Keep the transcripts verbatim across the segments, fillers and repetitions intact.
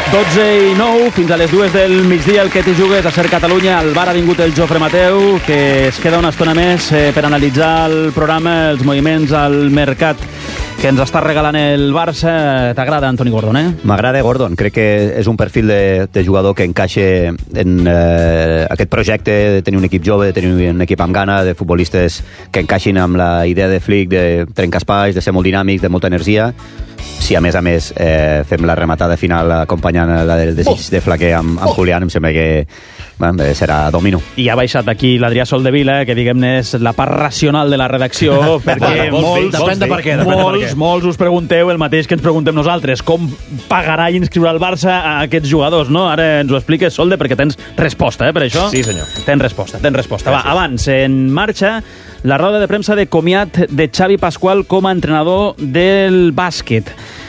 dotze i nou, fins a les dues del migdia, el que t'hi jugues a Ser Catalunya. Al bar ha vingut el Jofre Mateu, que es queda una estona més eh, per analitzar el programa, els moviments al mercat que ens està regalant el Barça. T'agrada, Antoni Gordon, eh? M'agrada Gordon. Crec que és un perfil de, de jugador que encaixa en eh, aquest projecte de tenir un equip jove, de tenir un equip amb gana, de futbolistes que encaixin amb la idea de Flick, de trencar espais, de ser molt dinàmics, de molta energia. Si a més a més eh, fem la rematada final acompanyant la del desig de Flaquer amb, amb Julián, em sembla que bueno, serà domino. I ha baixat aquí l'Adrià Soldevila, que diguem-ne és la part racional de la redacció, perquè Vols molts, dir, depèn de per què, depèn de per molts, què. molts us pregunteu el mateix que ens preguntem nosaltres, com pagarà i inscriurà el Barça a aquests jugadors, no? Ara ens ho expliques, Solde, perquè tens resposta, eh, per això? Sí, senyor. Tens resposta, tens resposta. Va, abans, en marxa la roda de premsa de comiat de Xavi Pascual com a entrenador del bàsquet.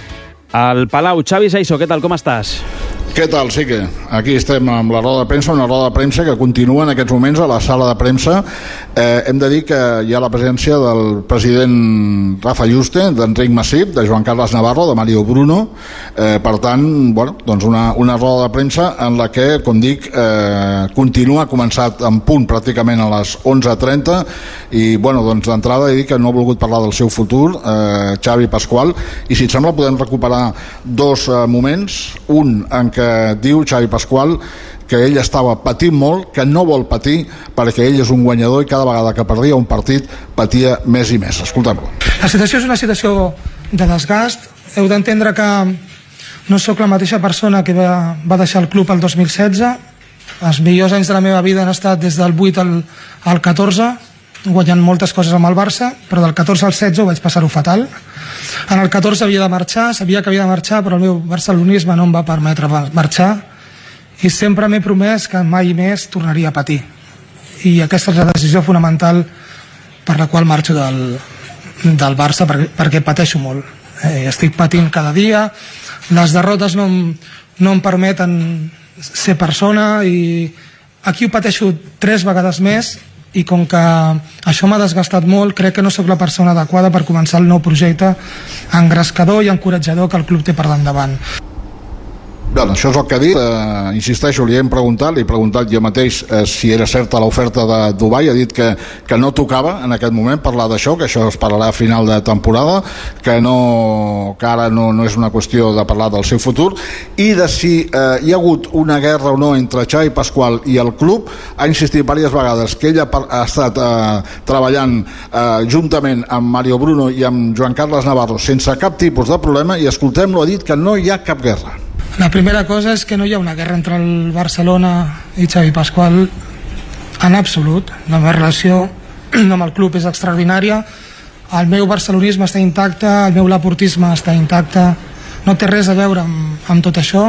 Al Palau, Xavi Saiso, què tal, com estàs? Què tal? Sí que aquí estem amb la roda de premsa, una roda de premsa que continua en aquests moments a la sala de premsa. Eh, hem de dir que hi ha la presència del president Rafa Juste, d'Enric Massip, de Joan Carles Navarro, de Mario Bruno. Eh, per tant, bueno, doncs una, una roda de premsa en la que, com dic, eh, continua, ha començat en punt pràcticament a les onze trenta i, bueno, doncs d'entrada he dit que no ha volgut parlar del seu futur, eh, Xavi Pascual, i si et sembla podem recuperar dos eh, moments, un en què diu Xavi Pascual que ell estava patint molt, que no vol patir perquè ell és un guanyador i cada vegada que perdia un partit patia més i més. Escoltem-lo. La situació és una situació de desgast. Heu d'entendre que no sóc la mateixa persona que va, va deixar el club el dos mil setze. Els millors anys de la meva vida han estat des del vuit al, al catorze, guanyant moltes coses amb el Barça, però del catorze al setze ho vaig passar-ho fatal. En el catorze havia de marxar, sabia que havia de marxar, però el meu barcelonisme no em va permetre marxar i sempre m'he promès que mai més tornaria a patir. I aquesta és la decisió fonamental per la qual marxo del, del Barça, perquè, perquè pateixo molt. Eh, estic patint cada dia, les derrotes no em, no em permeten ser persona i aquí ho pateixo tres vegades més. I com que això m'ha desgastat molt, crec que no sóc la persona adequada per començar el nou projecte engrescador i encoratjador que el club té per davant. Bé, això és el que ha dit. Eh, insisteixo, li hem preguntat, li he preguntat jo mateix eh, si era certa l'oferta de Dubai. Ha dit que, que no tocava en aquest moment parlar d'això, que això es parlarà a final de temporada, que, no, que ara no, no és una qüestió de parlar del seu futur, i de si eh, hi ha hagut una guerra o no entre Xavi Pascual i el club. Ha insistit diverses vegades que ell ha, ha estat eh, treballant eh, juntament amb Mario Bruno i amb Joan Carles Navarro sense cap tipus de problema, i escoltem-lo, ha dit que no hi ha cap guerra. La primera cosa és que no hi ha una guerra entre el Barcelona i Xavi Pascual en absolut. La meva relació amb el club és extraordinària, el meu barcelonisme està intacte, el meu laportisme està intacte, no té res a veure amb, amb tot això.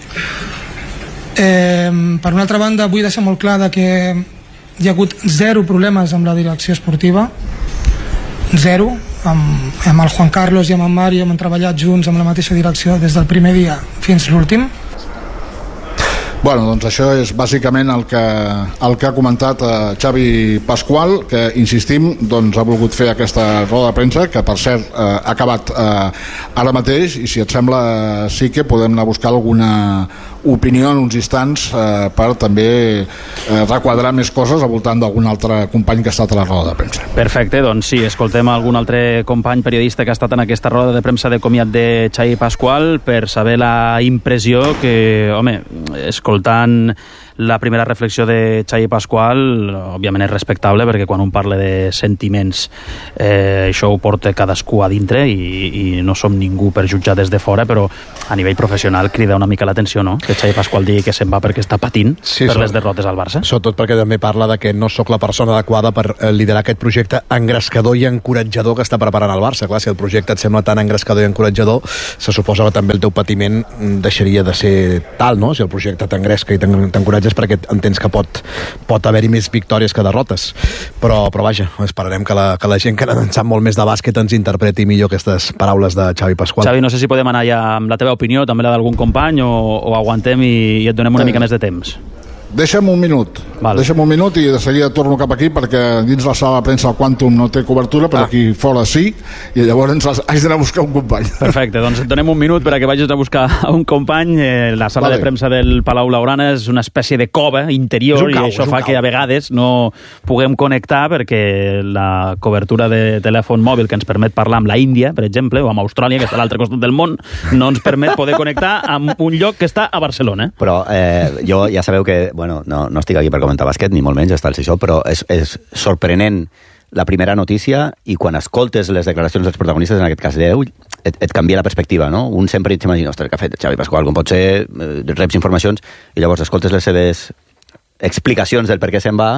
Eh, per una altra banda, vull deixar molt clar de que hi ha hagut zero problemes amb la direcció esportiva, zero. Amb, amb el Juan Carlos i amb en Mario hem treballat junts amb la mateixa direcció des del primer dia fins l'últim. Bueno, doncs això és bàsicament el que, el que ha comentat eh, Xavi Pascual, que, insistim, doncs ha volgut fer aquesta roda de premsa, que per cert eh, ha acabat eh, ara mateix, i si et sembla eh, sí que podem anar a buscar alguna opinió en uns instants eh, per també eh, requadrar més coses al voltant d'algun altre company que ha estat a la roda de premsa. Perfecte, doncs sí, escoltem algun altre company periodista que ha estat en aquesta roda de premsa de comiat de Xavi Pascual per saber la impressió que, home, escoltant la primera reflexió de Xavi Pascual, òbviament és respectable, perquè quan un parla de sentiments eh, això ho porta cadascú a dintre i, i no som ningú per jutjar des de fora, però a nivell professional crida una mica l'atenció, no?, que Xavi Pascual digui que se'n va perquè està patint sí, per les derrotes al Barça. Sobretot perquè també parla de que no sóc la persona adequada per liderar aquest projecte engrescador i encoratjador que està preparant el Barça. Clar, si el projecte et sembla tan engrescador i encoratjador, se suposa que també el teu patiment deixaria de ser tal, no?, si el projecte t'engresca i t'encoratja perquè entens que pot, pot haver-hi més victòries que derrotes, però, però vaja, esperarem que la, que la gent que en sap molt més de bàsquet ens interpreti millor aquestes paraules de Xavi Pascual. Xavi, no sé si podem anar ja amb la teva opinió, també la d'algun company, o, o aguantem i, i et donem una mica més de temps. Deixa'm un minut. Val. Deixa'm un minut i de seguida torno cap aquí perquè dins la sala de premsa el Quantum no té cobertura, però Ah. aquí fora sí, i llavors haig d'anar a buscar un company. Perfecte, doncs et donem un minut perquè vagis a buscar un company. Eh, la sala Vale. de premsa del Palau Blaugrana és una espècie de cova interior És un cau, i això és un fa cau. que a vegades no puguem connectar perquè la cobertura de telèfon mòbil que ens permet parlar amb la Índia, per exemple, o amb Austràlia, que està a l'altre costat del món, no ens permet poder connectar amb un lloc que està a Barcelona. Però eh, jo ja sabeu que, bueno, no, no estic aquí per comentar bàsquet, ni molt menys, està al això, però és, és sorprenent la primera notícia i quan escoltes les declaracions dels protagonistes, en aquest cas d'Eu, et, et canvia la perspectiva, no? Un sempre s'imagina, ostres, què ha fet Xavi Pasqual, com pot ser, eh, reps informacions, i llavors escoltes les seves explicacions del per què se'n va,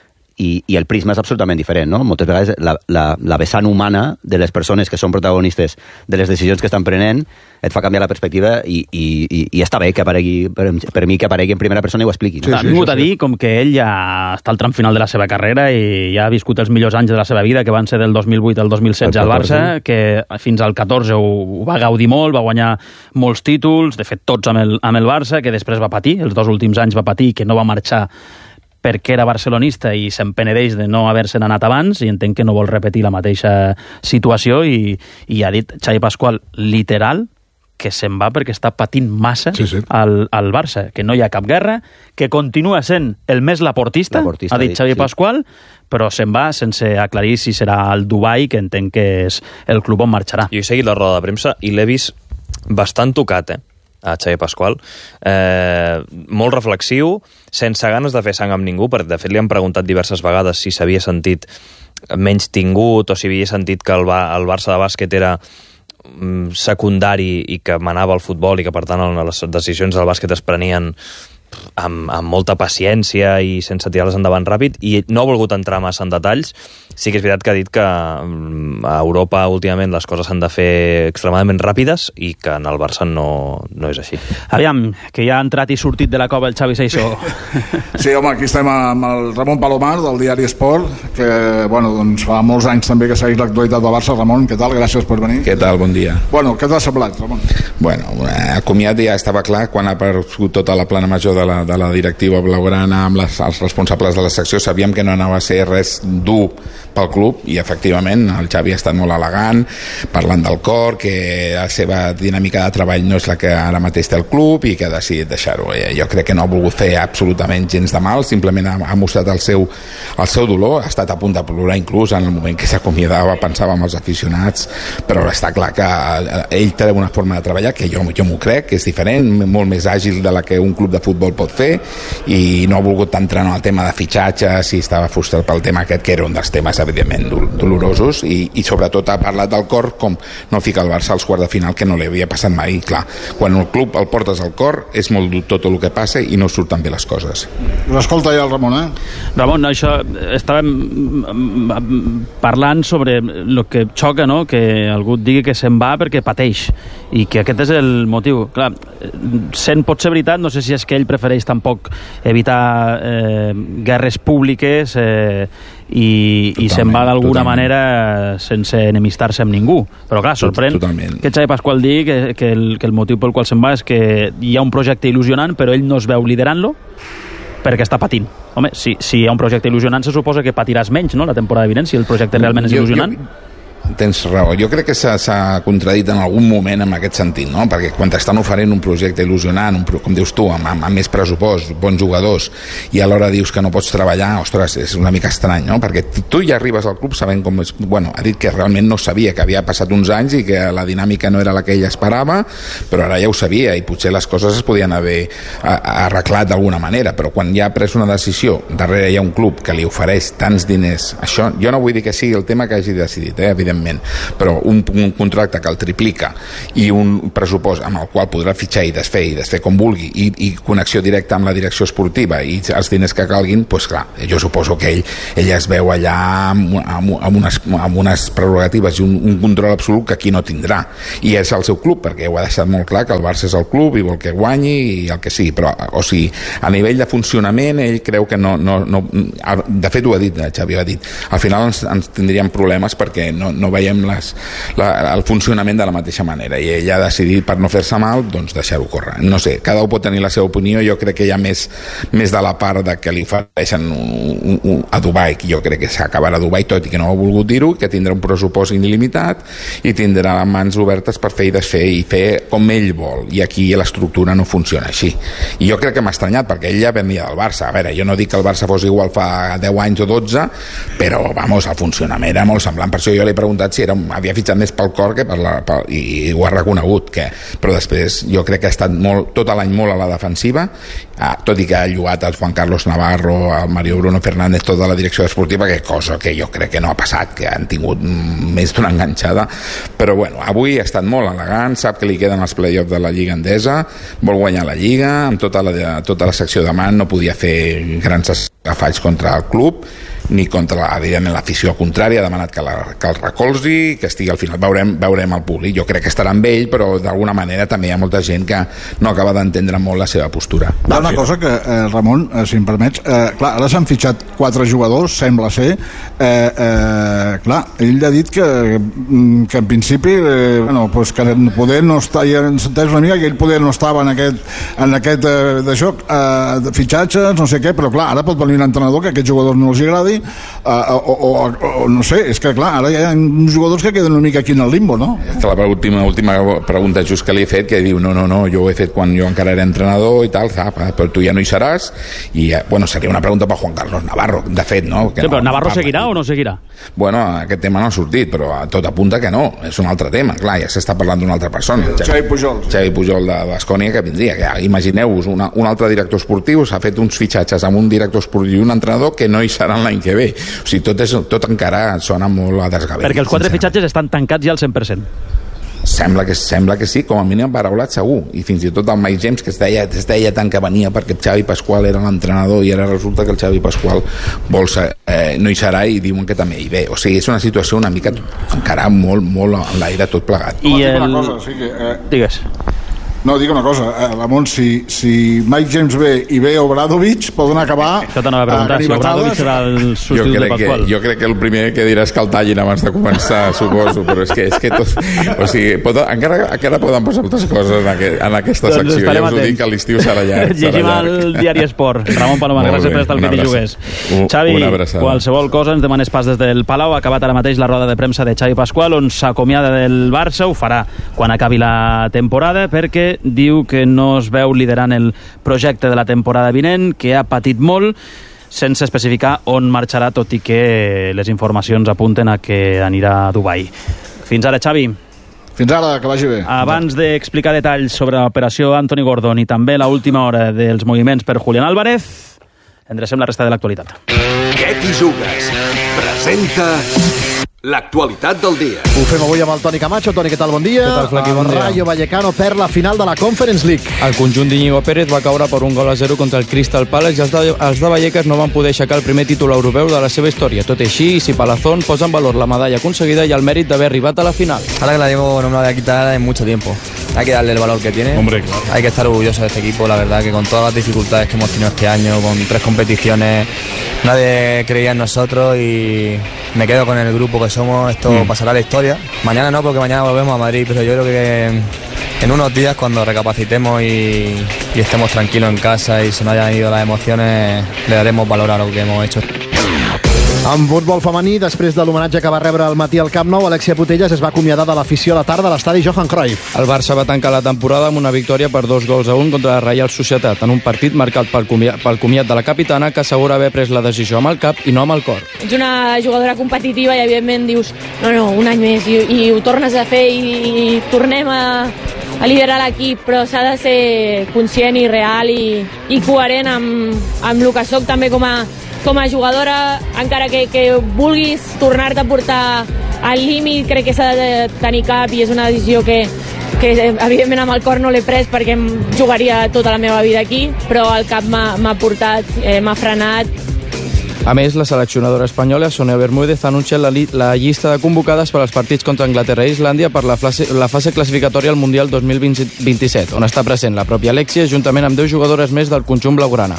i, i el prisma és absolutament diferent, no? Moltes vegades la, la, la vessant humana de les persones que són protagonistes de les decisions que estan prenent et fa canviar la perspectiva i, i, i, i està bé que aparegui, per, per mi que aparegui en primera persona i ho expliqui. No? Sí, ha vingut a dir com que ell ja està al tram final de la seva carrera i ja ha viscut els millors anys de la seva vida, que van ser del dos mil vuit al dos mil setze al Barça, que fins al catorze ho, ho va gaudir molt, va guanyar molts títols, de fet tots amb el, amb el Barça, que després va patir, els dos últims anys va patir, que no va marxar perquè era barcelonista i se'n penedeix de no haver-se'n anat abans i entenc que no vol repetir la mateixa situació i, i ha dit Xavi Pasqual literal que se'n va perquè està patint massa Sí, sí. Al, al Barça, que no hi ha cap guerra, que continua sent el més laportista, Laportista, ha dit Xavi sí. Pasqual, però se'n va sense aclarir si serà al Dubai, que entenc que és el club on marxarà. Jo he seguit la roda de premsa i l'he vist bastant tocat, eh? a Xavi Pasqual, eh, molt reflexiu, sense ganes de fer sang amb ningú, perquè de fet li han preguntat diverses vegades si s'havia sentit menys tingut o si havia sentit que el, Ba- el Barça de bàsquet era mm, secundari i que manava el futbol i que per tant les decisions del bàsquet es prenien amb, amb molta paciència i sense tirar-les endavant ràpid, i no ha volgut entrar massa en detalls. Sí que és veritat que ha dit que mm, a Europa últimament les coses s'han de fer extremadament ràpides i que en el Barça no, no és així. Aviam, que ja ha entrat i sortit de la cova el Xavi Seixó. Sí, home, aquí estem amb el Ramon Palomar, del diari Esport, que, bueno, doncs fa molts anys també que segueix l'actualitat del Barça. Ramon, què tal? Gràcies per venir. Què tal? Bon dia. Bueno, què t'ha semblat, Ramon? Bueno, el comiat ja estava clar quan ha aparegut tota la plana major de la, de la directiva blaugrana amb les, els responsables de la secció. Sabíem que no anava a ser res dur pel club i efectivament el Xavi ha estat molt elegant parlant del cor, que la seva dinàmica de treball no és la que ara mateix té el club i que ha decidit deixar-ho. Jo crec que no ha volgut fer absolutament gens de mal, simplement ha, ha mostrat el seu, el seu dolor, ha estat a punt de plorar inclús en el moment que s'acomiadava, pensava en els aficionats, però està clar que ell té una forma de treballar que jo, jo m'ho crec, que és diferent, molt més àgil de la que un club de futbol pot fer, i no ha volgut entrar en el tema de fitxatges i estava frustrat pel tema aquest, que era un dels temes evidentment dolorosos, i, i sobretot ha parlat del cor, com no fica el Barça als quarts de final, que no li havia passat mai. Clar, quan el club el portes al cor és molt dur tot el que passa i no surten bé les coses. L'escolta ja el Ramon, eh? Ramon, això, estàvem parlant sobre el que xoca, no?, que algú et digui que se'n va perquè pateix, i que aquest és el motiu. Clar, sent pot ser veritat, no sé si és que ell prefereix tampoc evitar eh, guerres públiques eh, i, i se'n va d'alguna manera sense enemistar-se amb ningú. Però clar, sorprèn Totalment. que Xavi Pasqual digui que, que, el, que el motiu pel qual se'n va és que hi ha un projecte il·lusionant, però ell no es veu liderant-lo perquè està patint. Home, si, si hi ha un projecte il·lusionant se suposa que patiràs menys, no?, la temporada vinent, si el projecte realment és il·lusionant. Jo, jo, tens raó, jo crec que s'ha contradit en algun moment en aquest sentit, no? Perquè quan t'estan oferint un projecte il·lusionant, un, com dius tu, amb, amb, amb més pressupost, bons jugadors, i alhora dius que no pots treballar, ostres, és una mica estrany, no? Perquè tu ja arribes al club sabent com és... Bueno, ha dit que realment no sabia, que havia passat uns anys i que la dinàmica no era la que ell esperava, però ara ja ho sabia i potser les coses es podien haver arreglat d'alguna manera, però quan ja ha pres una decisió, darrere hi ha un club que li ofereix tants diners, això, jo no vull dir que sigui el tema que hagi decidit, eh, evidentment, però un, un contracte que el triplica i un pressupost amb el qual podrà fitxar i desfer i desfer com vulgui i, i connexió directa amb la direcció esportiva i els diners que calguin, doncs clar, jo suposo que ell, ell es veu allà amb, amb, amb, unes, amb unes prerrogatives i un, un control absolut que aquí no tindrà, i és el seu club, perquè ho ha deixat molt clar que el Barça és el club i vol que guanyi i el que sigui, però o sigui, a nivell de funcionament ell creu que no, no, no de fet ho ha dit, Xavi ha dit, al final ens, ens tindríem problemes perquè no, no veiem les, la, el funcionament de la mateixa manera, i ell ha decidit, per no fer-se mal, doncs deixar-ho córrer. No sé, cada un pot tenir la seva opinió. Jo crec que hi ha més, més de la part de que li ofereixen un, un, un, a Dubai, que jo crec que s'acabarà a Dubai, tot i que no ha volgut dir-ho, que tindrà un pressupost il·limitat i tindrà mans obertes per fer i desfer i fer com ell vol, i aquí l'estructura no funciona així. I jo crec que m'ha estranyat, perquè ell ja venia del Barça. A veure, jo no dic que el Barça fos igual fa deu anys o dotze, però, vamos, el funcionament era molt semblant. Per això jo li he preguntat si era, havia fitxat més pel cor que per la, per, i, i ho ha reconegut, que, però després jo crec que ha estat molt, tot l'any molt a la defensiva, ah, tot i que ha llogat el Juan Carlos Navarro, el Mario Bruno Fernández, tota la direcció esportiva, que cosa que jo crec que no ha passat, que han tingut més d'una enganxada, però bueno, avui ha estat molt elegant, sap que li queden els play-offs de la Lliga Endesa, vol guanyar la Lliga, amb tota la, tota la secció de man no podia fer grans afalls contra el club, ni contra, evidentment, l'afició contrària, ha demanat que, la, que el recolzi, que estigui al final. Veurem, veurem el públic. Jo crec que estarà amb ell, però d'alguna manera també hi ha molta gent que no acaba d'entendre molt la seva postura. Hi ha una cosa que, eh, Ramon, eh, si em permets, eh, clar, ara s'han fitxat quatre jugadors, sembla ser, eh, eh, clar, ell ha dit que, que en principi, eh, bueno, pues que poder no està, ja s'entès una mica que ell poder no estava en aquest, en aquest eh, d'això, eh, de fitxatges, no sé què, però clar, ara pot venir un entrenador que a aquests jugadors no els agradi, Uh, o, o, o no sé, és que clar, ara hi ha uns jugadors que queden una mica aquí en el limbo, no? La última, última pregunta just que li he fet, que diu, no, no, no, jo ho he fet quan jo encara era entrenador i tal, però tu ja no hi seràs, i bueno, seria una pregunta per Juan Carlos Navarro, de fet, no? Que sí, però no, Navarro no seguirà o no seguirà? Bueno, aquest tema no ha sortit, però tot apunta que no, és un altre tema, clar, ja s'està parlant d'una altra persona. Xavi Pujol. Xavi Pujol de Baskonia, que vindria, que imagineu-vos, una, un altre director esportiu s'ha fet uns fitxatges amb un director esportiu i un entrenador que no hi seran l'any que ve. O sigui, tot, és, tot encara sona molt a desgavell. Perquè els quatre fitxatges estan tancats ja al cent per cent. Sembla que, sembla que sí, com a mínim paraulat segur, i fins i tot el Mike James, que es deia, es deia tant que venia perquè Xavi Pasqual era l'entrenador, i ara resulta que el Xavi Pasqual vol ser, eh, no hi serà, i diuen que també hi ve. O sigui, és una situació una mica encara molt, molt en l'aire tot plegat. I el... una cosa, o sigui, eh... digues. No, dic una cosa, eh, Ramon, si, si Mike James ve i ve Obradovic, poden acabar... Això t'anava a preguntar, si Obradovic serà el substitut de Pasqual. Jo crec que el primer que dirà és que el tallin abans de començar, suposo, però és que, és que tot... O sigui, pot, encara, encara poden passar moltes coses en, aquest, en aquesta doncs secció. Ja us ho dic, que l'estiu serà llarg. Llegim al diari Esport. Ramon Palomar, gràcies per estar al Piti Jugués. Xavi, qualsevol cosa, ens demanes pas des del Palau. Ha acabat ara mateix la roda de premsa de Xavi Pasqual, on s'acomiada del Barça, ho farà quan acabi la temporada, perquè diu que no es veu liderant el projecte de la temporada vinent, que ha patit molt, sense especificar on marxarà, tot i que les informacions apunten a que anirà a Dubai. Fins ara, Xavi. Fins ara, que vagi bé. Abans d'explicar detalls sobre l'operació Anthony Gordon i també l'última hora dels moviments per Julián Álvarez, endrecem la resta de l'actualitat. Què t'hi jugues? Presenta l'actualitat del dia. Ho fem avui amb el Toni Camacho. Toni, què tal? Bon dia. Què tal, Flequi? Bon dia. El Rayo Vallecano perd la final de la Conference League. El conjunt d'Iñigo Pérez va caure per un gol a zero contra el Crystal Palace i els de, els de Vallecas no van poder aixecar el primer títol europeu de la seva història. Tot i així, si Palazón posa en valor la medalla aconseguida i el mèrit d'haver arribat a la final. Ahora que la llevo no me la voy a quitar en mucho tiempo. Hay que darle el valor que tiene. Hombre, claro. Hay que estar orgulloso de este equipo, la verdad, que con todas las dificultades que hemos tenido este año, con tres competiciones, nadie creía en nosotros y me quedo con el grupo que somos. Esto mm. pasará a la historia. Mañana no, porque mañana volvemos a Madrid, pero yo creo que en unos días, cuando recapacitemos y, y estemos tranquilos en casa y se nos hayan ido las emociones, le daremos valor a lo que hemos hecho. En futbol femení, després de l'homenatge que va rebre al matí al Camp Nou, Alexia Putellas es va acomiadar de l'afició a la tarda a l'estadi Johan Cruyff. El Barça va tancar la temporada amb una victòria per dos gols a un contra la Reial Societat, en un partit marcat pel comiat, pel comiat de la capitana, que assegura haver pres la decisió amb el cap i no amb el cor. Ets una jugadora competitiva i evidentment dius no, no, un any més i, i ho tornes a fer i, i tornem a, a liderar l'equip, però s'ha de ser conscient i real i, i coherent amb, amb el que soc també com a com a jugadora, encara que, que vulguis tornar-te a portar al límit, crec que s'ha de tenir cap i és una decisió que, que evidentment amb el cor no l'he pres perquè em jugaria tota la meva vida aquí, però el cap m'ha portat, eh, m'ha frenat. A més, la seleccionadora espanyola Sonia Bermúdez ha anunciat la, li, la llista de convocades per als partits contra Anglaterra i Islàndia per la fase, la fase classificatòria al Mundial dos mil vint-i-set, on està present la pròpia Alexia juntament amb deu jugadores més del conjunt blaugrana.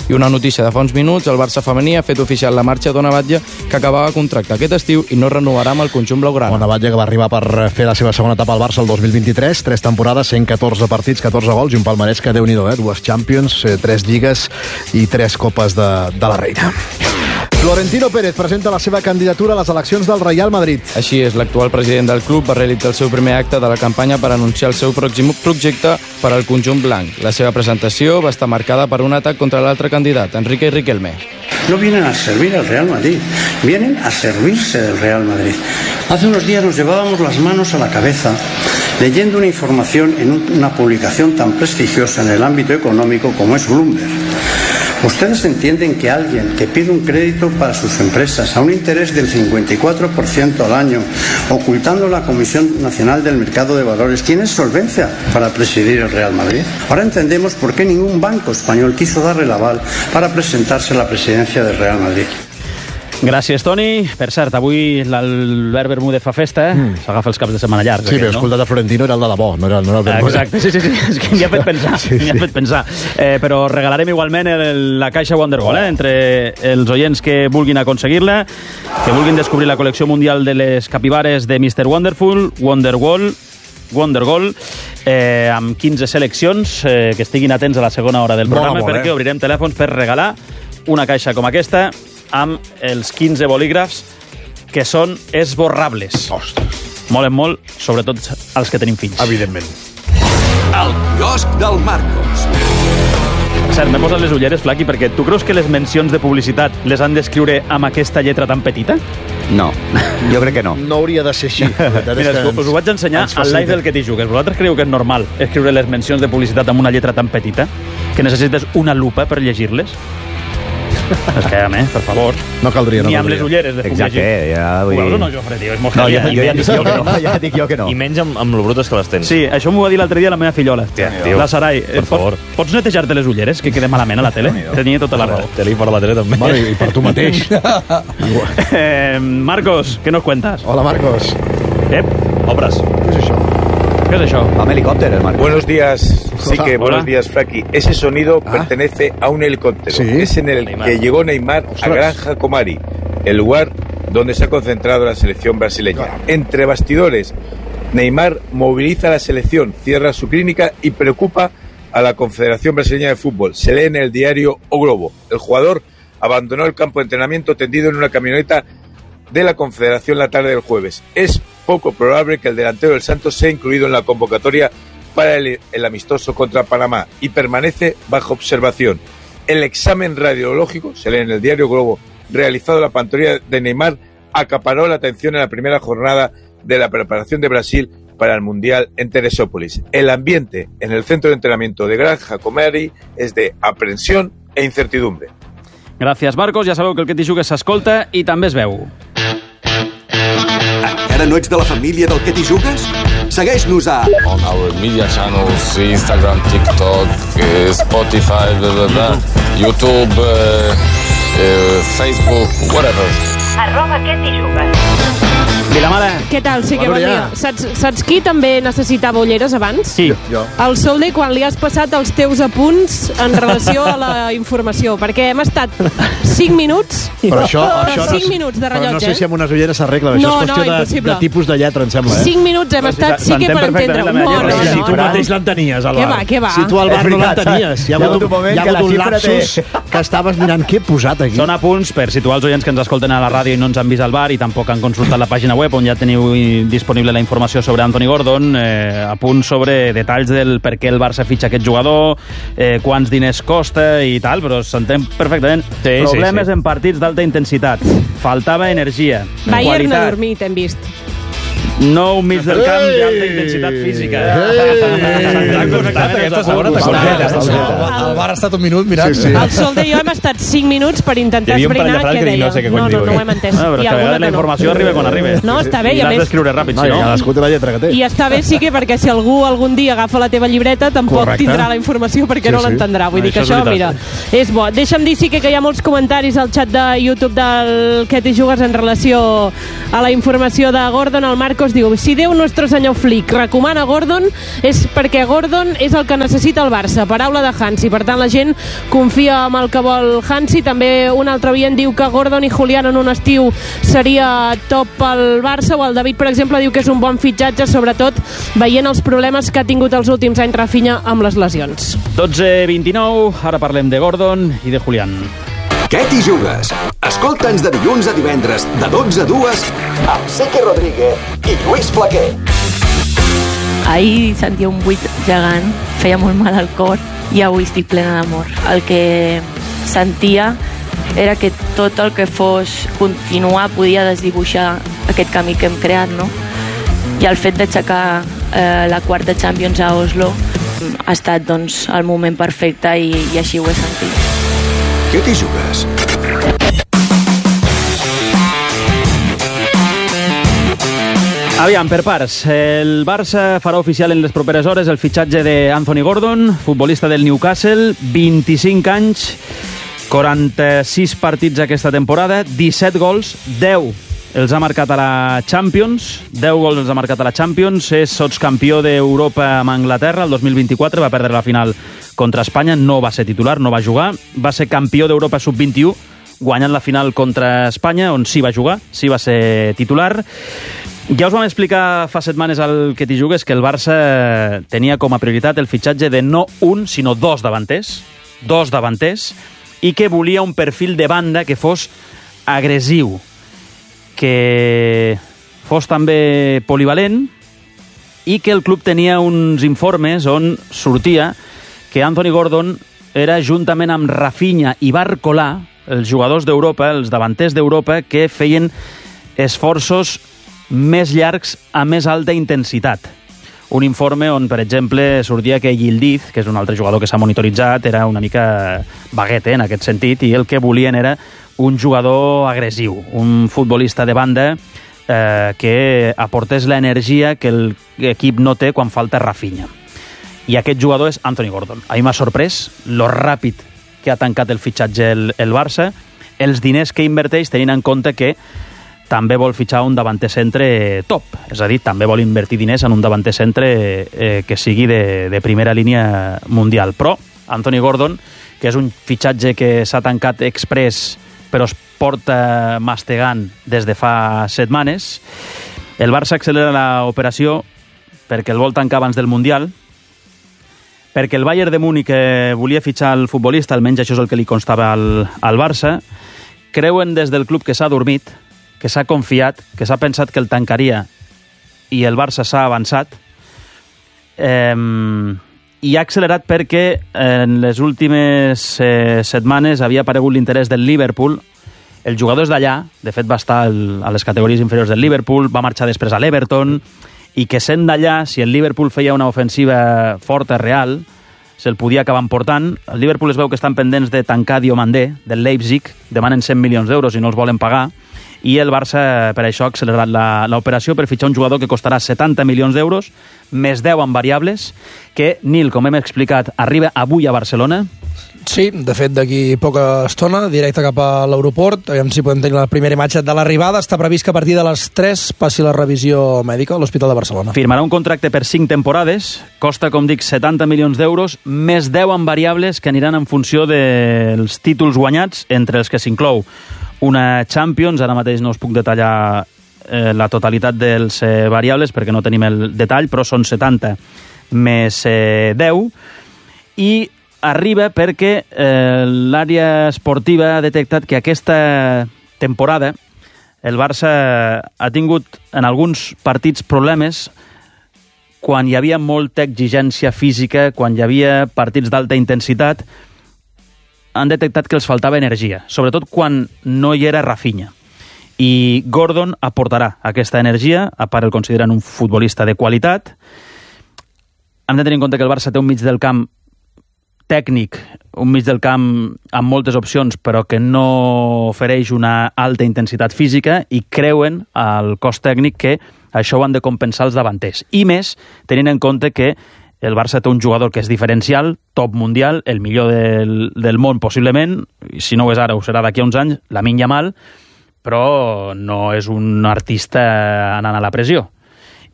I una notícia de fa uns minuts, el Barça femení ha fet oficial la marxa d'Ona Batlle, que acabava contracte aquest estiu i no renovarà amb el conjunt blaugrana. Ona Batlle, que va arribar per fer la seva segona etapa al Barça el dos mil vint-i-tres, tres temporades, cent catorze partits, catorze gols i un palmarès que déu-n'hi-do, eh? Dues Champions, eh, tres lligues i tres copes de, de la Reina. Florentino Pérez presenta la seva candidatura a les eleccions del Real Madrid. Així és, l'actual president del club va realitzar el seu primer acte de la campanya per anunciar el seu pròxim projecte per al conjunt blanc. La seva presentació va estar marcada per un atac contra l'altre candidat, Enrique Riquelme. No vienen a servir al Real Madrid, vienen a servirse del Real Madrid. Hace unos días nos llevábamos las manos a la cabeza leyendo una información en una publicación tan prestigiosa en el ámbito económico como es Bloomberg. ¿Ustedes entienden que alguien que pide un crédito para sus empresas a un interés del cincuenta y cuatro por ciento al año, ocultando la Comisión Nacional del Mercado de Valores, tiene solvencia para presidir el Real Madrid? Ahora entendemos por qué ningún banco español quiso darle el aval para presentarse a la presidencia del Real Madrid. Gràcies, Toni. Per cert, avui l'Albert Bermúdez fa festa, eh? Mm. S'agafa els caps de setmana llargs. Sí, però no? Escoltat a Florentino era el de la bo, no era, no era el Bermúdez. Exacte, sí, sí, sí, és que m'hi ha fet pensar, sí, sí. m'hi ha fet pensar. Eh, però regalarem igualment el, la caixa Wondergoal, eh? Entre els oients que vulguin aconseguir-la, que vulguin descobrir la col·lecció mundial de les capibares de mister Wonderful, Wondergoal, Wondergoal, eh, amb quinze seleccions, eh, que estiguin atents a la segona hora del programa, molt, perquè eh? obrirem telèfons per regalar una caixa com aquesta, amb els quinze bolígrafs que són esborrables. Ostres. Molen molt, sobretot els que tenim fills. Evidentment. El quiosc del Marcos. Per cert, m'he posat les ulleres, Flaqui, perquè tu creus que les mencions de publicitat les han d'escriure amb aquesta lletra tan petita? No, jo crec que no. No hauria de ser així. Mira, us ho vaig ensenyar al live del Que t'hi jugues. Vosaltres creieu que és normal escriure les mencions de publicitat amb una lletra tan petita? Que necessites una lupa per llegir-les? És que, home, per favor. No caldria, no Ni amb caldria. les ulleres de Exacte, ja vull dir... Ho no, Jofre, tio, és molt No, heavy. jo, jo ja dic jo que no, ja dic jo que no. I menys amb, amb lo brutes que les tens. Sí, això m'ho va dir l'altre dia la meva fillola. Tia, tio, la Sarai. per favor. Pots, pots netejar-te les ulleres, que queda malament a la tele? Tenia tota la raó. Tele i per la tele també. Vale, i per tu mateix. eh, Marcos, què nos cuentas? Hola, Marcos. Ep, Obres. Què és això? ¿qué es això? Amb helicòpter, el Marcos. Buenos días. Sí Hola. que buenos Hola. días, Flaqui. Ese sonido Ah. pertenece a un helicóptero. Sí. Es en el Neymar. que llegó Neymar a Ostras. Granja Comari, el lugar donde se ha concentrado la selección brasileña. Claro. Entre bastidores, Neymar moviliza a la selección, cierra su clínica y preocupa a la Confederación Brasileña de Fútbol. Se lee en el diario O Globo. El jugador abandonó el campo de entrenamiento tendido en una camioneta de la Confederación la tarde del jueves. Es poco probable que el delantero del Santos sea incluido en la convocatoria para el, el amistoso contra Panamá y permanece bajo observación. El examen radiológico, se lee en el diario Globo, realizado en la pantorrilla de Neymar, acaparó la atención en la primera jornada de la preparación de Brasil para el Mundial en Teresópolis. El ambiente en el centro de entrenamiento de Granja Comari és de aprensión e incertidumbre. Gràcies, Marcos. Ja sabeu que el Que t'hi jugues s'escolta i també es veu. Encara no ets de la família del Que t'hi jugues? Segueix-nos a... On our media channels, Instagram, TikTok, eh, Spotify, blah, blah, blah, YouTube, eh, eh, Facebook, whatever. Arroba Que t'hi jugues. Vilamala. Què tal? Sí que bon dia. Saps, saps qui també necessitava ulleres abans? Sí. Jo. El Solde, quan li has passat els teus apunts en relació a la informació, perquè hem estat cinc minuts, Però això, això cinc no, minuts de però rellotge, no sé si amb unes ulleres s'arregla. No, Això és no, qüestió de, impossible. de tipus de lletra, em sembla. Eh? cinc minuts hem estat, sí que per entendre. la meva No, lletra. no, si no, tu no. mateix l'entenies, al Què bar. va, què va? Si tu al bar És no veritat, l'entenies. Hi ha hi ha hagut hagut un moment hi ha que hagut la un xifra lapsus té- que estaves mirant què he posat aquí. Són apunts per situar els oients que ens escolten a la ràdio i no ens han vist al bar i tampoc han consultat la pàgina web on ja teniu disponible la informació sobre Anthony Gordon, eh, apunts sobre detalls del per què el Barça fitxa aquest jugador, eh, quants diners costa i tal, però s'entén perfectament. Sí, Problemes sí, sí. en partits d'alta intensitat. Faltava energia, Bayern a qualitat. dormir, t'hem vist. No un mig del camp d'alta intensitat física. T'ha costat aquesta segona, t'ha costat. El bar ha estat un minut mirant. Sí, sí. El Solde i jo hem estat cinc minuts per intentar Hi havia un parell de esbrinar frases què que dic, deia. no sé què No, cony no, diu, no eh? ho hem entès. No, però Hi és ha que a alguna vegades la que no. informació arriba quan arriba. No, està bé, I i a l'has més- d'escriure ràpid, No, si i no... cadascú té la lletra que té. I està bé, sí que, perquè si algú algun dia agafa la teva llibreta tampoc Correcte. tindrà la informació perquè Sí, no sí. l'entendrà. Vull dir que Això és això, mira, veritat. és bo. Deixa'm dir, sí que, que hi ha molts comentaris al xat de YouTube del Que t'hi jugues en relació a la informació de Gordon. El Marcos es diu: si Déu Nostre Senyor Flick recomana Gordon és perquè Gordon és el que necessita el Barça. Paraula de Hansi. Per tant, la gent confia en el que vol Hansi. També un altre oient diu que Gordon i Julián en un estiu seria top pel Barça, o el David, per exemple, diu que és un bon fitxatge, sobretot veient els problemes que ha tingut els últims anys Rafinha amb les lesions. dotze vint-i-nou, ara parlem de Gordon i de Julián. Què t'hi jugues? Escolta'ns de dilluns a divendres, de dotze a dues, amb Seque Rodríguez i Lluís Flaquer. Ahir sentia un buit gegant, feia molt mal al cor, i avui estic plena d'amor. El que sentia era que tot el que fos continuar podia desdibuixar aquest camí que hem creat, no? I el fet d'aixecar eh, la quarta Champions a Oslo ha estat, doncs, el moment perfecte i, i així ho he sentit. Què t'hi jugues? Aviam, per parts. El Barça farà oficial en les properes hores el fitxatge d'Anthony Gordon, futbolista del Newcastle, vint-i-cinc anys, quaranta-sis partits aquesta temporada, disset gols, deu els ha marcat a la Champions, deu gols els ha marcat a la Champions, és sotscampió d'Europa amb Anglaterra el dos mil vint-i-quatre, va perdre la final contra Espanya, no va ser titular, no va jugar, va ser campió d'Europa sub vint-i-u, guanyant la final contra Espanya, on sí va jugar, sí va ser titular. Ja us vam explicar fa setmanes al que t'hi jugues que el Barça tenia com a prioritat el fitxatge de no un, sinó dos davanters, dos davanters, i que volia un perfil de banda que fos agressiu, que fos també polivalent, i que el club tenia uns informes on sortia que Anthony Gordon era, juntament amb Rafinha i Barcolà, els jugadors d'Europa, els davanters d'Europa, que feien esforços més llargs a més alta intensitat. Un informe on, per exemple, sortia que Yildiz, que és un altre jugador que s'ha monitoritzat, era una mica baguete en aquest sentit, i el que volien era un jugador agressiu, un futbolista de banda eh, que aportés l'energia que l'equip no té quan falta Rafinha. I aquest jugador és Anthony Gordon. A mi m'ha sorprès lo ràpid que ha tancat el fitxatge el, el Barça, els diners que inverteix, tenint en compte que també vol fitxar un davanter centre top, és a dir, també vol invertir diners en un davanter centre eh, que sigui de, de primera línia mundial. Però Anthony Gordon, que és un fitxatge que s'ha tancat express però es porta mastegant des de fa setmanes, el Barça accelera l'operació perquè el vol tancar abans del Mundial, perquè el Bayern de Múnich eh, volia fitxar el futbolista, almenys això és el que li constava al, al Barça, creuen des del club que s'ha dormit, que s'ha confiat, que s'ha pensat que el tancaria i el Barça s'ha avançat, eh, i ha accelerat perquè en les últimes eh, setmanes havia aparegut l'interès del Liverpool. El jugador és d'allà, de fet va estar el, a les categories inferiors del Liverpool, va marxar després a l'Everton, i que sent d'allà, si el Liverpool feia una ofensiva forta, real, se'l podia acabar emportant. El Liverpool es veu que estan pendents de tancar Diomandé, del Leipzig, demanen cent milions d'euros i no els volen pagar, i el Barça per això ha accelerat l'operació per fitxar un jugador que costarà setanta milions d'euros, més deu en variables, que, Nil, com hem explicat, arriba avui a Barcelona. Sí, de fet, d'aquí poca estona, directe cap a l'aeroport. Aviam si podem tenir la primera imatge de l'arribada. Està previst que a partir de les tres passi la revisió mèdica a l'Hospital de Barcelona. Firmarà un contracte per cinc temporades, costa, com dic, setanta milions d'euros, més deu en variables que aniran en funció dels títols guanyats, entre els que s'inclou una Champions. Ara mateix no us puc detallar eh, la totalitat dels eh, variables perquè no tenim el detall, però són setanta més eh, deu, i arriba perquè eh, l'àrea esportiva ha detectat que aquesta temporada el Barça ha tingut en alguns partits problemes quan hi havia molta exigència física, quan hi havia partits d'alta intensitat. Han detectat que els faltava energia, sobretot quan no hi era Rafinha. I Gordon aportarà aquesta energia, a part el consideren un futbolista de qualitat. Hem de tenir en compte que el Barça té un mig del camp tècnic, un mig del camp amb moltes opcions, però que no ofereix una alta intensitat física, i creuen al cos tècnic que això ho han de compensar els davanters. I més, tenint en compte que el Barça té un jugador que és diferencial, top mundial, el millor del, del món possiblement, i si no ho és ara ho serà d'aquí a uns anys, Lamine Yamal, però no és un artista anant a la pressió.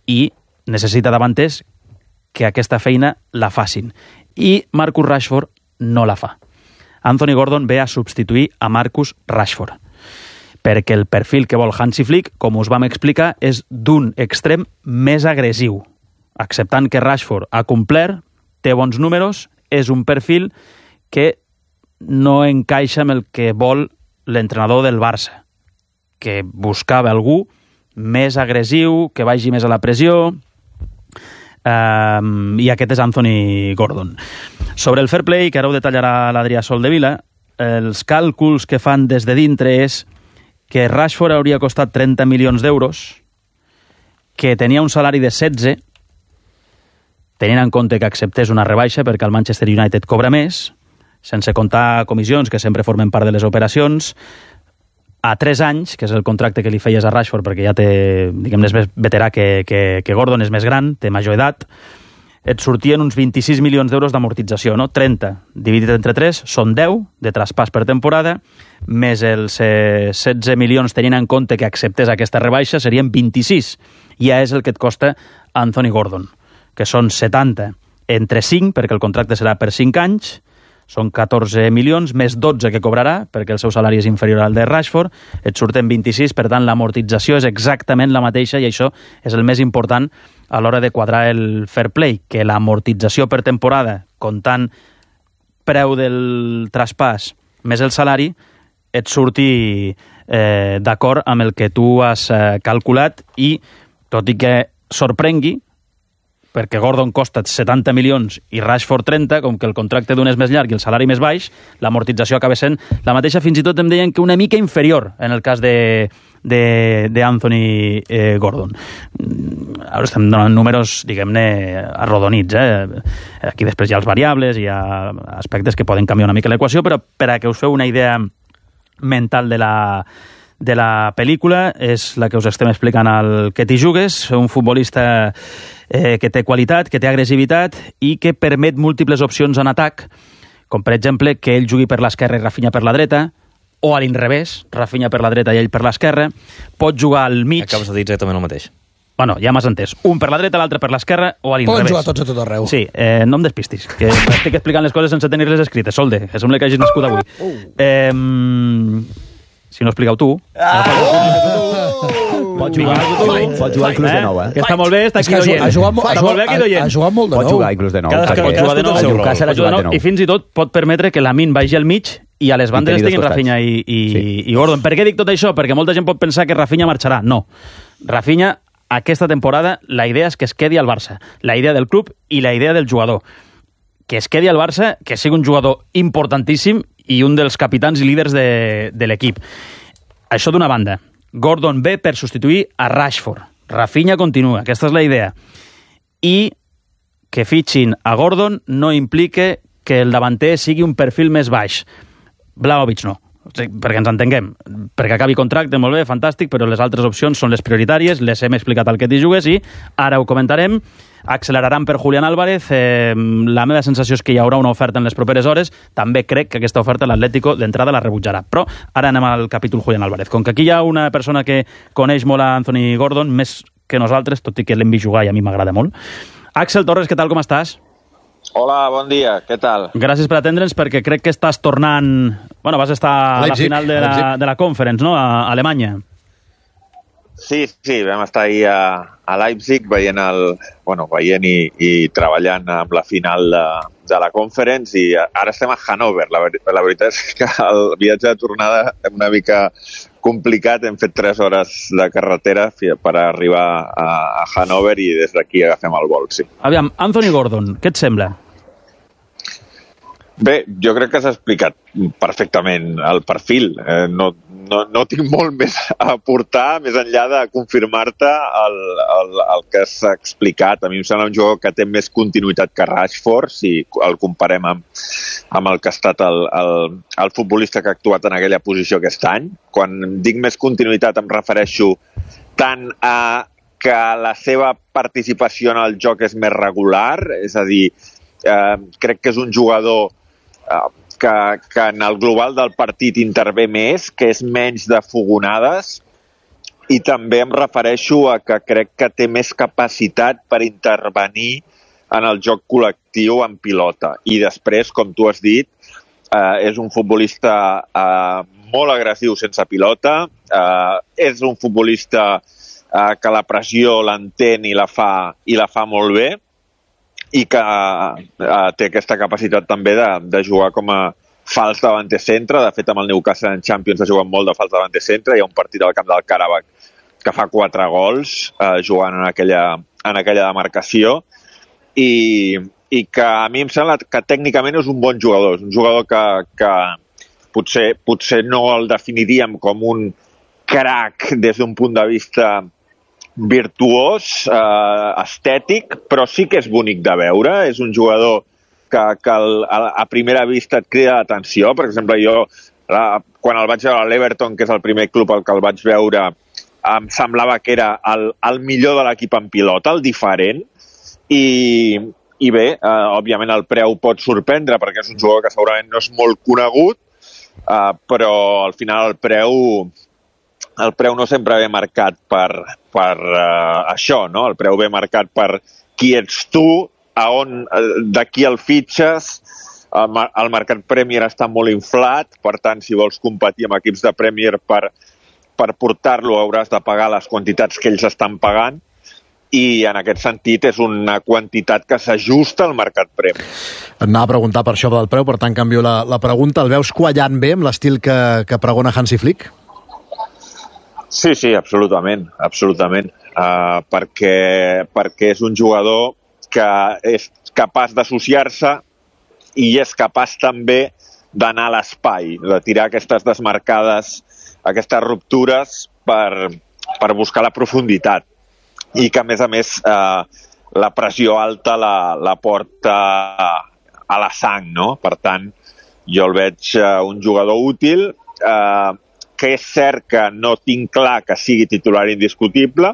i necessita davanters que aquesta feina la facin. I Marcus Rashford no la fa. Anthony Gordon ve a substituir a Marcus Rashford, perquè el perfil que vol Hansi Flick, com us vam explicar, és d'un extrem més agressiu. Acceptant que Rashford ha complert, té bons números, és un perfil que no encaixa amb el que vol l'entrenador del Barça, que buscava algú més agressiu, que vagi més a la pressió, um, i aquest és Anthony Gordon. Sobre el fair play, que ara ho detallarà l'Adrià Soldevila, els càlculs que fan des de dintre és que Rashford hauria costat trenta milions d'euros, que tenia un salari de setze, tenint en compte que acceptés una rebaixa perquè el Manchester United cobra més, sense comptar comissions, que sempre formen part de les operacions, a tres anys, que és el contracte que li feies a Rashford, perquè ja té, diguem-ne, és més veterà que, que, que Gordon, és més gran, té major edat, et sortien uns vint-i-sis milions d'euros d'amortització, no? trenta dividit entre tres són deu de traspàs per temporada, més els eh, setze milions tenint en compte que acceptés aquesta rebaixa, serien vint-i-sis. Ja és el que et costa Anthony Gordon, que són setanta entre cinc, perquè el contracte serà per cinc anys, són catorze milions, més dotze que cobrarà, perquè el seu salari és inferior al de Rashford, et surten vint-i-sis, per tant l'amortització és exactament la mateixa, i això és el més important a l'hora de quadrar el fair play, que l'amortització per temporada, comptant preu del traspàs més el salari, et surti eh, d'acord amb el que tu has eh, calculat, i tot i que sorprengui, perquè Gordon costa setanta milions i Rashford trenta, com que el contracte d'un és més llarg i el salari més baix, l'amortització acaba sent la mateixa, fins i tot em deien que una mica inferior en el cas de, de, de Anthony eh, Gordon. Ara estem donant números, diguem-ne, arrodonits, eh? Aquí després hi ha els variables, hi ha aspectes que poden canviar una mica l'equació, però per a que us feu una idea mental de la de la pel·lícula, és la que us estem explicant al Que t'hi jugues, un futbolista eh, que té qualitat, que té agressivitat i que permet múltiples opcions en atac, com per exemple que ell jugui per l'esquerra i Rafinha per la dreta, o a l'inrevés, Rafinha per la dreta i ell per l'esquerra, pot jugar al mig... Acabes de dir exactament el mateix. Bueno, ja m'has entès. Un per la dreta, l'altre per l'esquerra o a l'inrevés. Poden jugar tots a tot arreu. Sí, eh, no em despistis, que estic explicant les coses sense tenir-les escrites. Solde, que sembla que hagis nascut avui. Eh... Si no expliqueu tu. Ah! Pot jugar, pot jugar inclús de nou, eh? Que està molt bé, està aquí d'oient. Ha jugat molt de nou. Pot jugar inclús de nou. Pot jugar de nou. I fins i tot pot permetre que Lamine vagi al mig i a les bandes estiguin Rafinha i, i, sí. i Gordon. Per què dic tot això? Perquè molta gent pot pensar que Rafinha marxarà. No. Rafinha, aquesta temporada, la idea és que es quedi al Barça. La idea del club i la idea del jugador. Que es quedi al Barça, que sigui un jugador importantíssim i un dels capitans i líders de, de l'equip. Això d'una banda. Gordon ve per substituir a Rashford. Rafinha continua, aquesta és la idea. I que fitxin a Gordon no implica que el davanter sigui un perfil més baix. Vlahovic no, perquè ens entenguem. Perquè acabi contracte, molt bé, fantàstic, però les altres opcions són les prioritàries, les hem explicat al Que t'hi jugues i ara ho comentarem. Acceleraran per Julián Álvarez. Eh, la meva sensació és que hi haurà una oferta en les properes hores. També crec que aquesta oferta l'Atlético d'entrada la rebutjarà. Però ara anem al capítol Julián Álvarez. Com que aquí hi ha una persona que coneix molt a Anthony Gordon, més que nosaltres, tot i que l'hem vist jugar i a mi m'agrada molt. Axel Torres, què tal, com estàs? Hola, bon dia, què tal? Gràcies per atendre'ns, perquè crec que estàs tornant... Bueno, vas estar a la final de la, de la Conference, no?, a Alemanya. Sí, sí, vam estar ahir a, a Leipzig veient, el, bueno, veient i, i treballant amb la final de, de la Conference, i ara estem a Hannover. La, la veritat és que el viatge de tornada és una mica complicat. Hem fet tres hores de carretera per arribar a, a Hannover i des d'aquí agafem el vol, sí. Aviam, Anthony Gordon, què et sembla? Bé, jo crec que s'ha explicat perfectament el perfil. Eh, no, no, no tinc molt més a aportar, més enllà de confirmar-te el, el, el que s'ha explicat. A mi em sembla un jugador que té més continuïtat que Rashford, si el comparem amb, amb el que ha estat el, el, el futbolista que ha actuat en aquella posició aquest any. Quan dic més continuïtat em refereixo tant a que la seva participació en el joc és més regular, és a dir, eh, crec que és un jugador Que, que en el global del partit intervé més, que és menys de fogonades, i també em refereixo a que crec que té més capacitat per intervenir en el joc col·lectiu en pilota. I després, com tu has dit, eh, és un futbolista eh, molt agressiu sense pilota, eh, és un futbolista eh, que la pressió l'entén i la fa i la fa molt bé, i que eh, té aquesta capacitat també de, de jugar com a fals davanter centre. De fet, amb el Newcastle en Champions ha jugat molt de fals davanter centre. Hi ha un partit al camp del Karabakh que fa quatre gols eh, jugant en aquella, en aquella demarcació, i, i que a mi em sembla que tècnicament és un bon jugador. És un jugador que, que potser, potser no el definiríem com un crac des d'un punt de vista virtuós, eh, estètic, però sí que és bonic de veure. És un jugador que, que el, a, a primera vista et crida l'atenció. Per exemple, jo, la, quan el vaig veure a l'Everton, que és el primer club al que el vaig veure, em semblava que era el, el millor de l'equip en pilota, el diferent, i, i bé, eh, òbviament el preu pot sorprendre, perquè és un jugador que segurament no és molt conegut, eh, però al final el preu el preu no sempre ve marcat per, per eh, això, no? El preu ve marcat per qui ets tu, a on, de qui el fitxes. El, el mercat Premier està molt inflat, per tant, si vols competir amb equips de Premier per, per portar-lo hauràs de pagar les quantitats que ells estan pagant, i en aquest sentit és una quantitat que s'ajusta al mercat Premier. Anava a preguntar per això del preu, per tant canvio la, la pregunta. El veus quallant bé amb l'estil que, que pregona Hansi Flick? Sí, sí, absolutament, absolutament. Uh, perquè, perquè és un jugador que és capaç d'associar-se i és capaç també d'anar a l'espai, de tirar aquestes desmarcades, aquestes ruptures per, per buscar la profunditat. I que, a més a més, eh, la pressió alta la, la porta a la sang, no? Per tant, jo el veig eh, un jugador útil, eh, que és cert que no tinc clar que sigui titular indiscutible,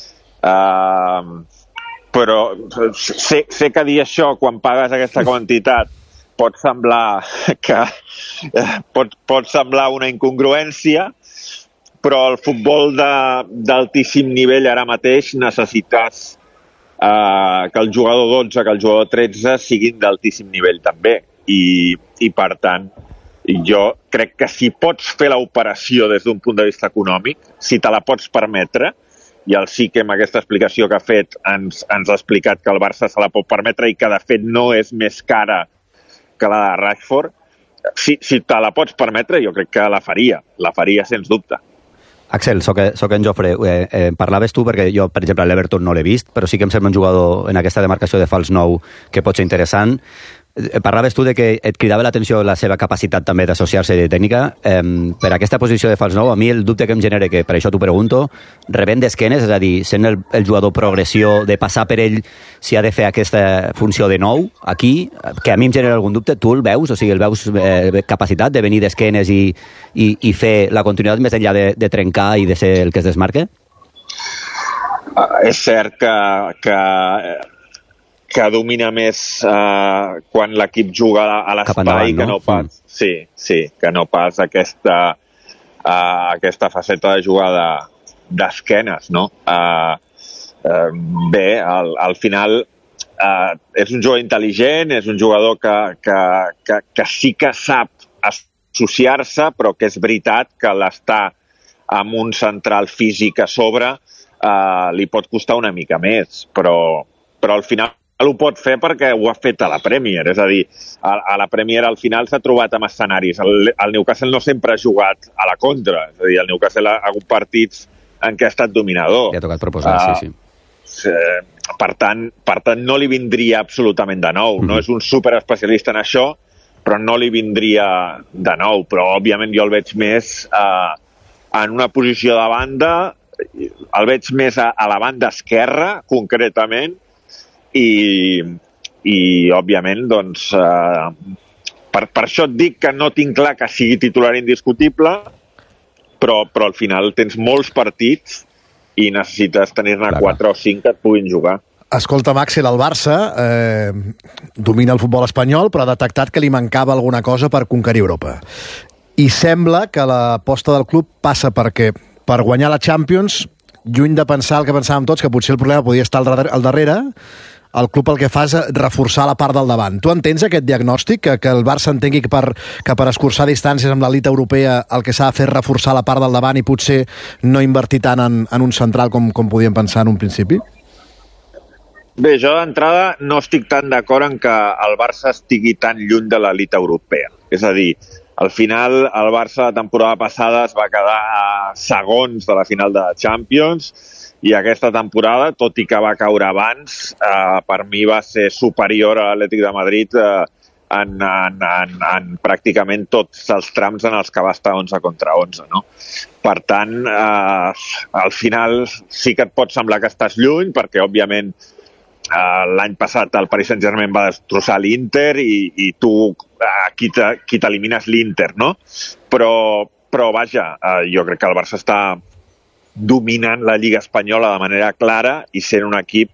eh, però sé, sé que dir això quan pagues aquesta quantitat pot semblar que eh, pot, pot semblar una incongruència, però el futbol d'altíssim nivell ara mateix necessites eh, que el jugador dotze, que el jugador tretze siguin d'altíssim nivell també. I, i per tant, jo crec que si pots fer l'operació des d'un punt de vista econòmic, si te la pots permetre, i el sí que amb aquesta explicació que ha fet ens, ens ha explicat que el Barça se la pot permetre i que de fet no és més cara que la de Rashford, si, si te la pots permetre jo crec que la faria, la faria sens dubte. Axel, soc, soc en Jofre. Eh, eh, parlaves tu, perquè jo, per exemple, l'Everton no l'he vist, però sí que em sembla un jugador en aquesta demarcació de fals nou que pot ser interessant. Eh, parlaves tu de que et cridava l'atenció la seva capacitat també d'associar-se de tècnica. Eh, per aquesta posició de fals nou, a mi el dubte que em genera, que per això t'ho pregunto, rebent d'esquenes, és a dir, sent el, el jugador progressió, de passar per ell si ha de fer aquesta funció de nou, aquí, que a mi em genera algun dubte, tu el veus? O sigui, el veus eh, capacitat de venir d'esquenes i, i, i fer la continuïtat més enllà de, de trencar i de ser el que es desmarque? Uh, és cert que, que, que domina més uh, quan l'equip juga a l'espai, no? que no pas, mm. sí, sí, que no pas aquesta, uh, aquesta faceta de jugada d'esquenes, no? Uh, uh, bé, al, al final uh, és un jugador intel·ligent, és un jugador que, que, que, que sí que sap associar-se, però que és veritat que l'estar amb un central físic a sobre eh, li pot costar una mica més, però, però al final ho pot fer perquè ho ha fet a la Premier, és a dir, a, a la Premier al final s'ha trobat amb escenaris. El, el Newcastle no sempre ha jugat a la contra, és a dir, el Newcastle ha hagut partits en què ha estat dominador. Li ha tocat proposar, uh, sí, sí. Eh, per tant, per tant, no li vindria absolutament de nou. Mm-hmm. No és un superespecialista en això, però no li vindria de nou. Però, òbviament, jo el veig més eh, en una posició de banda, el veig més a, a la banda esquerra, concretament, i, i òbviament, doncs, eh, per, per això et dic que no tinc clar que sigui titular indiscutible, però, però al final tens molts partits i necessites tenir-ne quatre o cinc que et puguin jugar. Escolta, Axel, el Barça eh, domina el futbol espanyol, però ha detectat que li mancava alguna cosa per conquerir Europa. I sembla que l'aposta del club passa perquè per guanyar la Champions, lluny de pensar el que pensàvem tots, que potser el problema podia estar al darrere, al darrere el club el que fa és reforçar la part del davant. Tu entens aquest diagnòstic, que, que el Barça entengui que per, que per escurçar distàncies amb l'elit europea el que s'ha de fer és reforçar la part del davant i potser no invertir tant en, en un central com, com podíem pensar en un principi? Bé, jo d'entrada no estic tan d'acord en que el Barça estigui tan lluny de l'elit europea. És a dir, al final el Barça la temporada passada es va quedar a segons de la final de la Champions i aquesta temporada, tot i que va caure abans, eh, per mi va ser superior a l'Atlètic de Madrid eh, en, en, en, en pràcticament tots els trams en els que va estar onze contra onze. No? Per tant, eh, al final sí que et pot semblar que estàs lluny, perquè òbviament eh, l'any passat el Paris Saint-Germain va destrossar l'Inter i, i tu eh, qui t'elimines l'Inter, no? Però, però vaja, eh, jo crec que el Barça està dominant la Lliga Espanyola de manera clara i sent un equip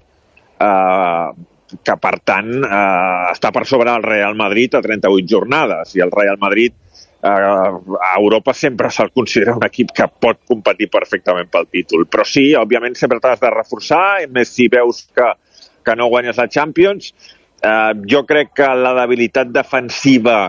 eh, que, per tant, eh, està per sobre del Real Madrid a trenta-vuit jornades. I el Real Madrid eh, a Europa sempre se'l considera un equip que pot competir perfectament pel títol. Però sí, òbviament, sempre t'has de reforçar, més si veus que, que no guanyes la Champions. Eh, jo crec que la debilitat defensiva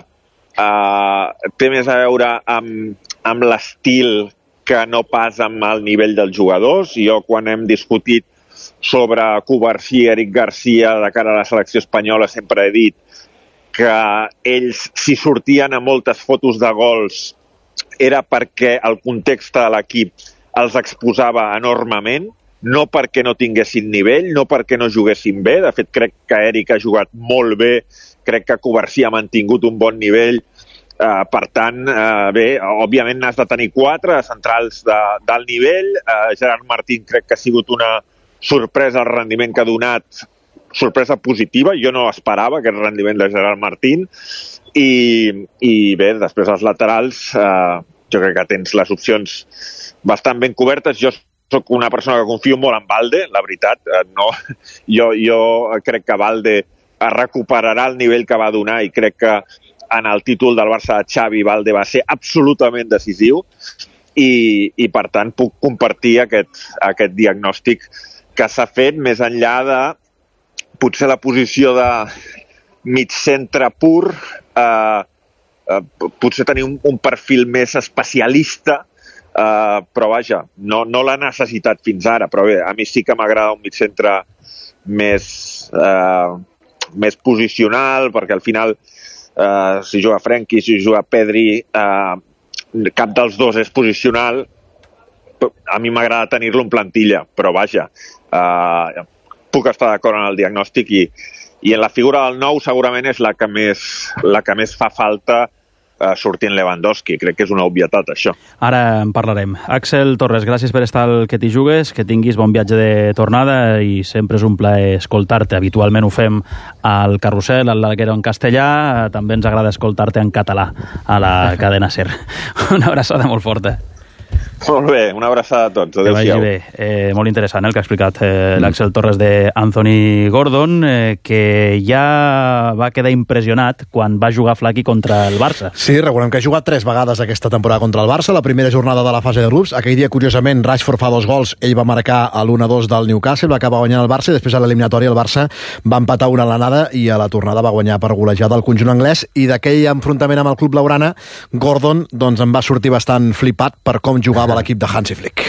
eh, té més a veure amb, amb l'estil que no pas amb el nivell dels jugadors. Jo, quan hem discutit sobre Cubarsí i Eric Garcia de cara a la selecció espanyola, sempre he dit que ells, si sortien a moltes fotos de gols, era perquè el context de l'equip els exposava enormement, no perquè no tinguessin nivell, no perquè no juguessin bé. De fet, crec que Eric ha jugat molt bé, crec que Cubarsí ha mantingut un bon nivell. Uh, per tant, uh, bé, òbviament n'has de tenir quatre centrals de, d'alt nivell. Uh, Gerard Martín crec que ha sigut una sorpresa el rendiment que ha donat, sorpresa positiva. Jo no esperava aquest rendiment de Gerard Martín. I, i bé, després els laterals, uh, jo crec que tens les opcions bastant ben cobertes. Jo soc una persona que confio molt en Valde, la veritat. Uh, no, jo, jo crec que Valde recuperarà el nivell que va donar i crec que en el títol del Barça de Xavi, Valde va ser absolutament decisiu i, i per tant puc compartir aquest, aquest diagnòstic que s'ha fet més enllà de potser la posició de mig centre pur, eh, eh, potser tenir un, un perfil més especialista, eh, però vaja, no, no l'ha necessitat fins ara, però bé, a mi sí que m'agrada un mig centre més, eh, més posicional, perquè al final Uh, si juga Frenkie, si juga Pedri, uh, cap dels dos és posicional. A mi m'agrada tenir-lo en plantilla, però vaja, uh, puc estar d'acord en el diagnòstic i, i en la figura del nou segurament és la que més, la que més fa falta uh, sortint Lewandowski. Crec que és una obvietat, això. Ara en parlarem. Axel Torres, gràcies per estar al Que t'hi jugues, que tinguis bon viatge de tornada i sempre és un plaer escoltar-te. Habitualment ho fem al Carrusel, al Larguero en castellà, també ens agrada escoltar-te en català a la cadena SER. Una abraçada molt forta. Molt bé, una abraçada a tots. Adéu-siau. Que vagi bé. Eh, molt interessant el que ha explicat eh, mm. l'Axel Torres d'Anthony Gordon, eh, que ja va quedar impressionat quan va jugar Flaky contra el Barça. Sí, recordem que ha jugat tres vegades aquesta temporada contra el Barça, la primera jornada de la fase de grups. Aquell dia, curiosament, Rashford fa dos gols, ell va marcar l'u a dos del Newcastle, va acabar guanyant el Barça i després a l'eliminatòria el Barça va empatar una a l'anada i a la tornada va guanyar per golejada el conjunt anglès, i d'aquell enfrontament amb el club blaugrana, Gordon doncs, en va sortir bastant flipat per com jugava l'equip de Hansi Flick.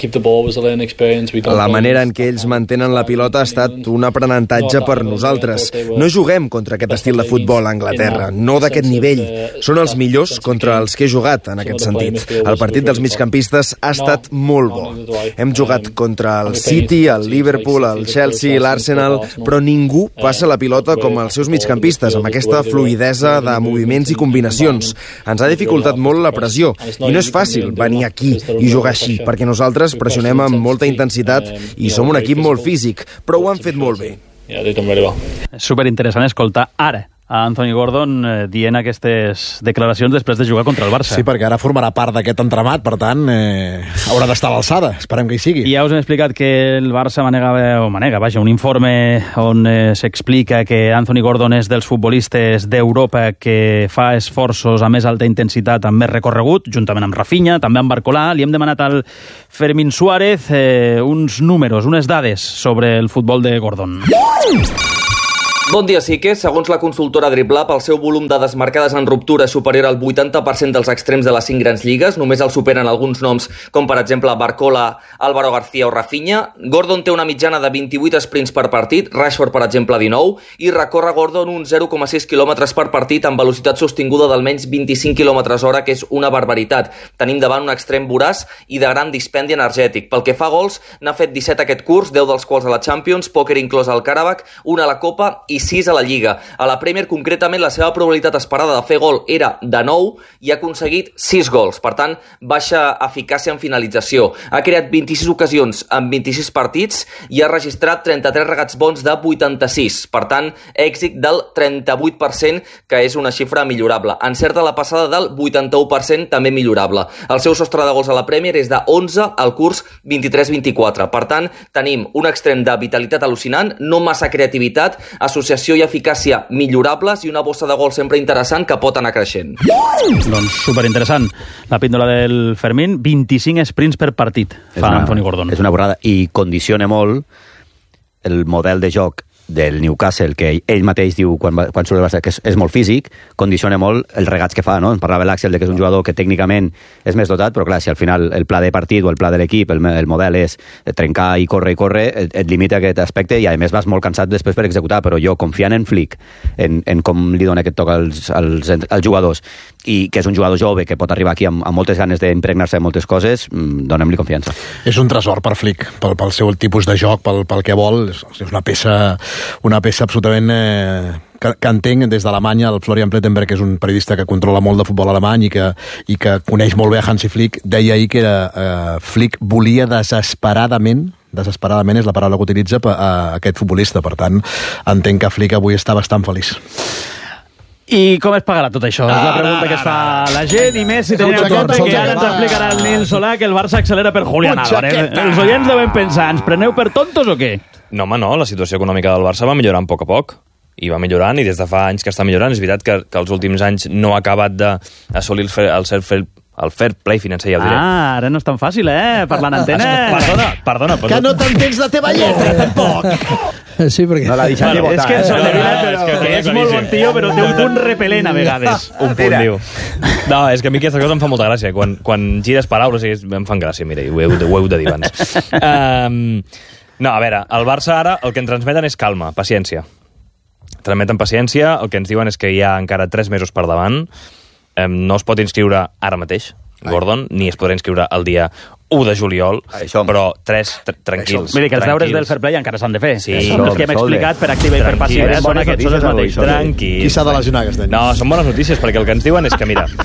La manera en què ells mantenen la pilota ha estat un aprenentatge per nosaltres. No juguem contra aquest estil de futbol a Anglaterra, no d'aquest nivell. Són els millors contra els que he jugat, en aquest sentit. El partit dels migcampistes ha estat molt bo. Hem jugat contra el City, el Liverpool, el Chelsea, l'Arsenal, però ningú passa la pilota com els seus migcampistes, amb aquesta fluidesa de moviments i combinacions. Ens ha dificultat molt la pressió, i no és fàcil venir aquí i jugar així, perquè nosaltres pressionem amb molta intensitat i som un equip molt físic, però ho han fet molt bé. És superinteressant escoltar ara a Anthony Gordon eh, dient aquestes declaracions després de jugar contra el Barça. Sí, perquè ara formarà part d'aquest entramat, per tant, eh, haurà d'estar a l'alçada. Esperem que hi sigui. I ja us hem explicat que el Barça manega, o manega, vaja, un informe on eh, s'explica que Anthony Gordon és dels futbolistes d'Europa que fa esforços a més alta intensitat, amb més recorregut, juntament amb Rafinha, també amb Barcolà. Li hem demanat al Fermín Suárez eh, uns números, unes dades sobre el futbol de Gordon. Bon dia, Sique. Segons la consultora Driblab, el seu volum de desmarcades en ruptura és superior al vuitanta per cent dels extrems de les cinc grans lligues. Només el superen alguns noms, com per exemple Barcola, Álvaro García o Rafinha. Gordon té una mitjana de vint-i-vuit sprints per partit, Rashford, per exemple, dinou, i recorre Gordon uns zero coma sis quilòmetres per partit amb velocitat sostinguda d'almenys vint-i-cinc quilòmetres hora, que és una barbaritat. Tenim davant un extrem voraç i de gran dispendi energètic. Pel que fa a gols, n'ha fet disset aquest curs, deu dels quals a la Champions, pòquer inclòs al Karabakh, una a la Copa i sis a la Lliga. A la Premier, concretament, la seva probabilitat esperada de fer gol era de nou i ha aconseguit sis gols. Per tant, baixa eficàcia en finalització. Ha creat vint-i-sis ocasions en vint-i-sis partits i ha registrat trenta-tres regats bons de vuitanta-sis. Per tant, èxit del trenta-vuit per cent, que és una xifra millorable. Encert de la passada del vuitanta-u per cent, també millorable. El seu sostre de gols a la Premier és de onze al curs vint-i-tres vint-i-quatre. Per tant, tenim un extrem de vitalitat al·lucinant, no massa creativitat, associació i eficàcia millorables i una bossa de gol sempre interessant que pot anar creixent. Doncs superinteressant. La píndola del Fermín, vint-i-cinc sprints per partit fa Anthony Gordon. És una borrada i condiciona molt el model de joc del Newcastle, que ell mateix diu quan, va, quan surt el Barça que és, és molt físic, condiciona molt els regats que fa, no? En parlava l'Àxel de que és un jugador que tècnicament és més dotat, però clar, si al final el pla de partit o el pla de l'equip, el, el model és trencar i córrer i córrer, et, et limita aquest aspecte i a més vas molt cansat després per executar, però jo confiant en Flick, en, en com li dona aquest toc als, als, als jugadors, i que és un jugador jove que pot arribar aquí amb, amb moltes ganes d'impregnar-se de moltes coses, donem-li confiança. És un tresor per Flick, pel, pel seu tipus de joc, pel, pel que vol, és una peça una peça absolutament eh, que, que entenc des d'Alemanya. El Florian Plettenberg, que és un periodista que controla molt de futbol alemany i que, i que coneix molt bé a Hansi Flick, deia ahir que eh, Flick volia desesperadament desesperadament és la paraula que utilitza a, a aquest futbolista. Per tant, entenc que Flick avui està bastant feliç. I com es pagarà tot això? Ah, és la pregunta que es fa la gent, i més si tenim en compte que ara ens explicarà el Nil Solà que el Barça accelera per Julián Álvarez. Els oients deuen pensar, ens preneu per tontos o què? No, home, no, la situació econòmica del Barça va millorant a poc a poc, i va millorant, i des de fa anys que està millorant. És veritat que, que els últims anys no ha acabat d'assolir el, el, el, el fair play financer, ja ho diré. Ah, ara no és tan fàcil, eh? Parlant antena. Perdona, perdona. Que no t'entens la teva lletra, tampoc. Sí, perquè... No l'ha deixat bueno, de votar. És que, eh? no, no, és, que, que és molt bon tio, però té un punt repel·lent a vegades. Un punt, diu. No, és que a mi aquesta cosa em fa molta gràcia. Quan, quan gires paraules em fan gràcia, mira, ho heu, ho heu de dir abans. Um, no, a veure, el Barça ara el que ens transmeten és calma, paciència. Transmeten paciència, el que ens diuen és que hi ha encara tres mesos per davant. Um, no es pot inscriure ara mateix, Gordon, ni es podrà inscriure el dia u de juliol, Això, però tres, tr tranquils. Vull dir que els deures del fair play encara s'han de fer. Sí, són els que hem explicat per activa i per passiva. Són aquests, són els mateixos. Tranquils. Qui s'ha de lesionar aquest any? No, són bones notícies, perquè el que ens diuen és que, mira...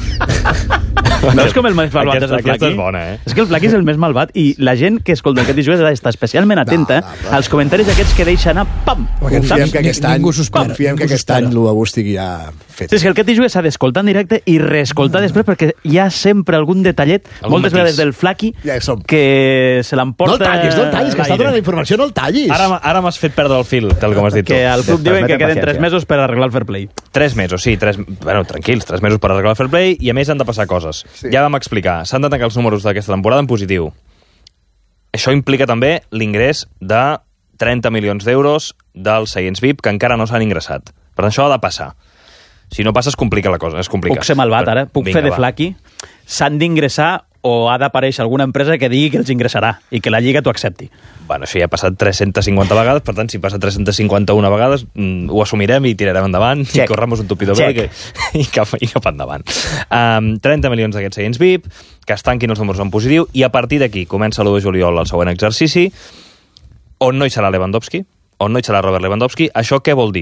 No és com el més malvat és el Flaqui? És bona, eh? És que el Flaqui és el més malvat i la gent que escolta aquest discurs ha d'estar especialment atenta no, no, als comentaris aquests que deixa anar pam! Confiem que aquest any, confiem que aquest any l'U estigui ja fet. Sí, és que aquest discurs s'ha d'escoltar en directe i reescoltar després perquè hi ha sempre algun detallet, algun moltes matís. Vegades del Flaqui, ja que se l'emporta... No el tallis, no el tallis, que està donant la informació, no el tallis. Ara, ara m'has fet perdre el fil, tal com has dit tu. Que al club diuen que queden tres mesos per arreglar el fair play. Tres mesos, sí, tres, bueno, tranquils, tres mesos per arreglar el fair play i a més han de passar coses. Sí. Ja vam explicar, s'han de tancar els números d'aquesta temporada en positiu. Això implica també l'ingrés de trenta milions d'euros dels seients V I P que encara no s'han ingressat. Per tant, això ha de passar. Si no passa, es complica la cosa, es complica. Puc ser malvat, ara? Puc Vinga, fer de Flaqui? S'han d'ingressar o ha d'aparèixer alguna empresa que digui que els ingressarà i que la Lliga t'ho accepti? Bueno, això ja ha passat tres-centes cinquanta vegades, per tant, si passa tres-centes cinquanta-una vegades, mm, ho assumirem i tirarem endavant, Check. i corremos un tupido velo i, cap, i cap endavant. Um, trenta milions d'aquests seients V I P, que es tanquin els números en positiu, i a partir d'aquí comença l'u de juliol el següent exercici, on no hi serà Lewandowski, on no hi serà Robert Lewandowski. Això què vol dir?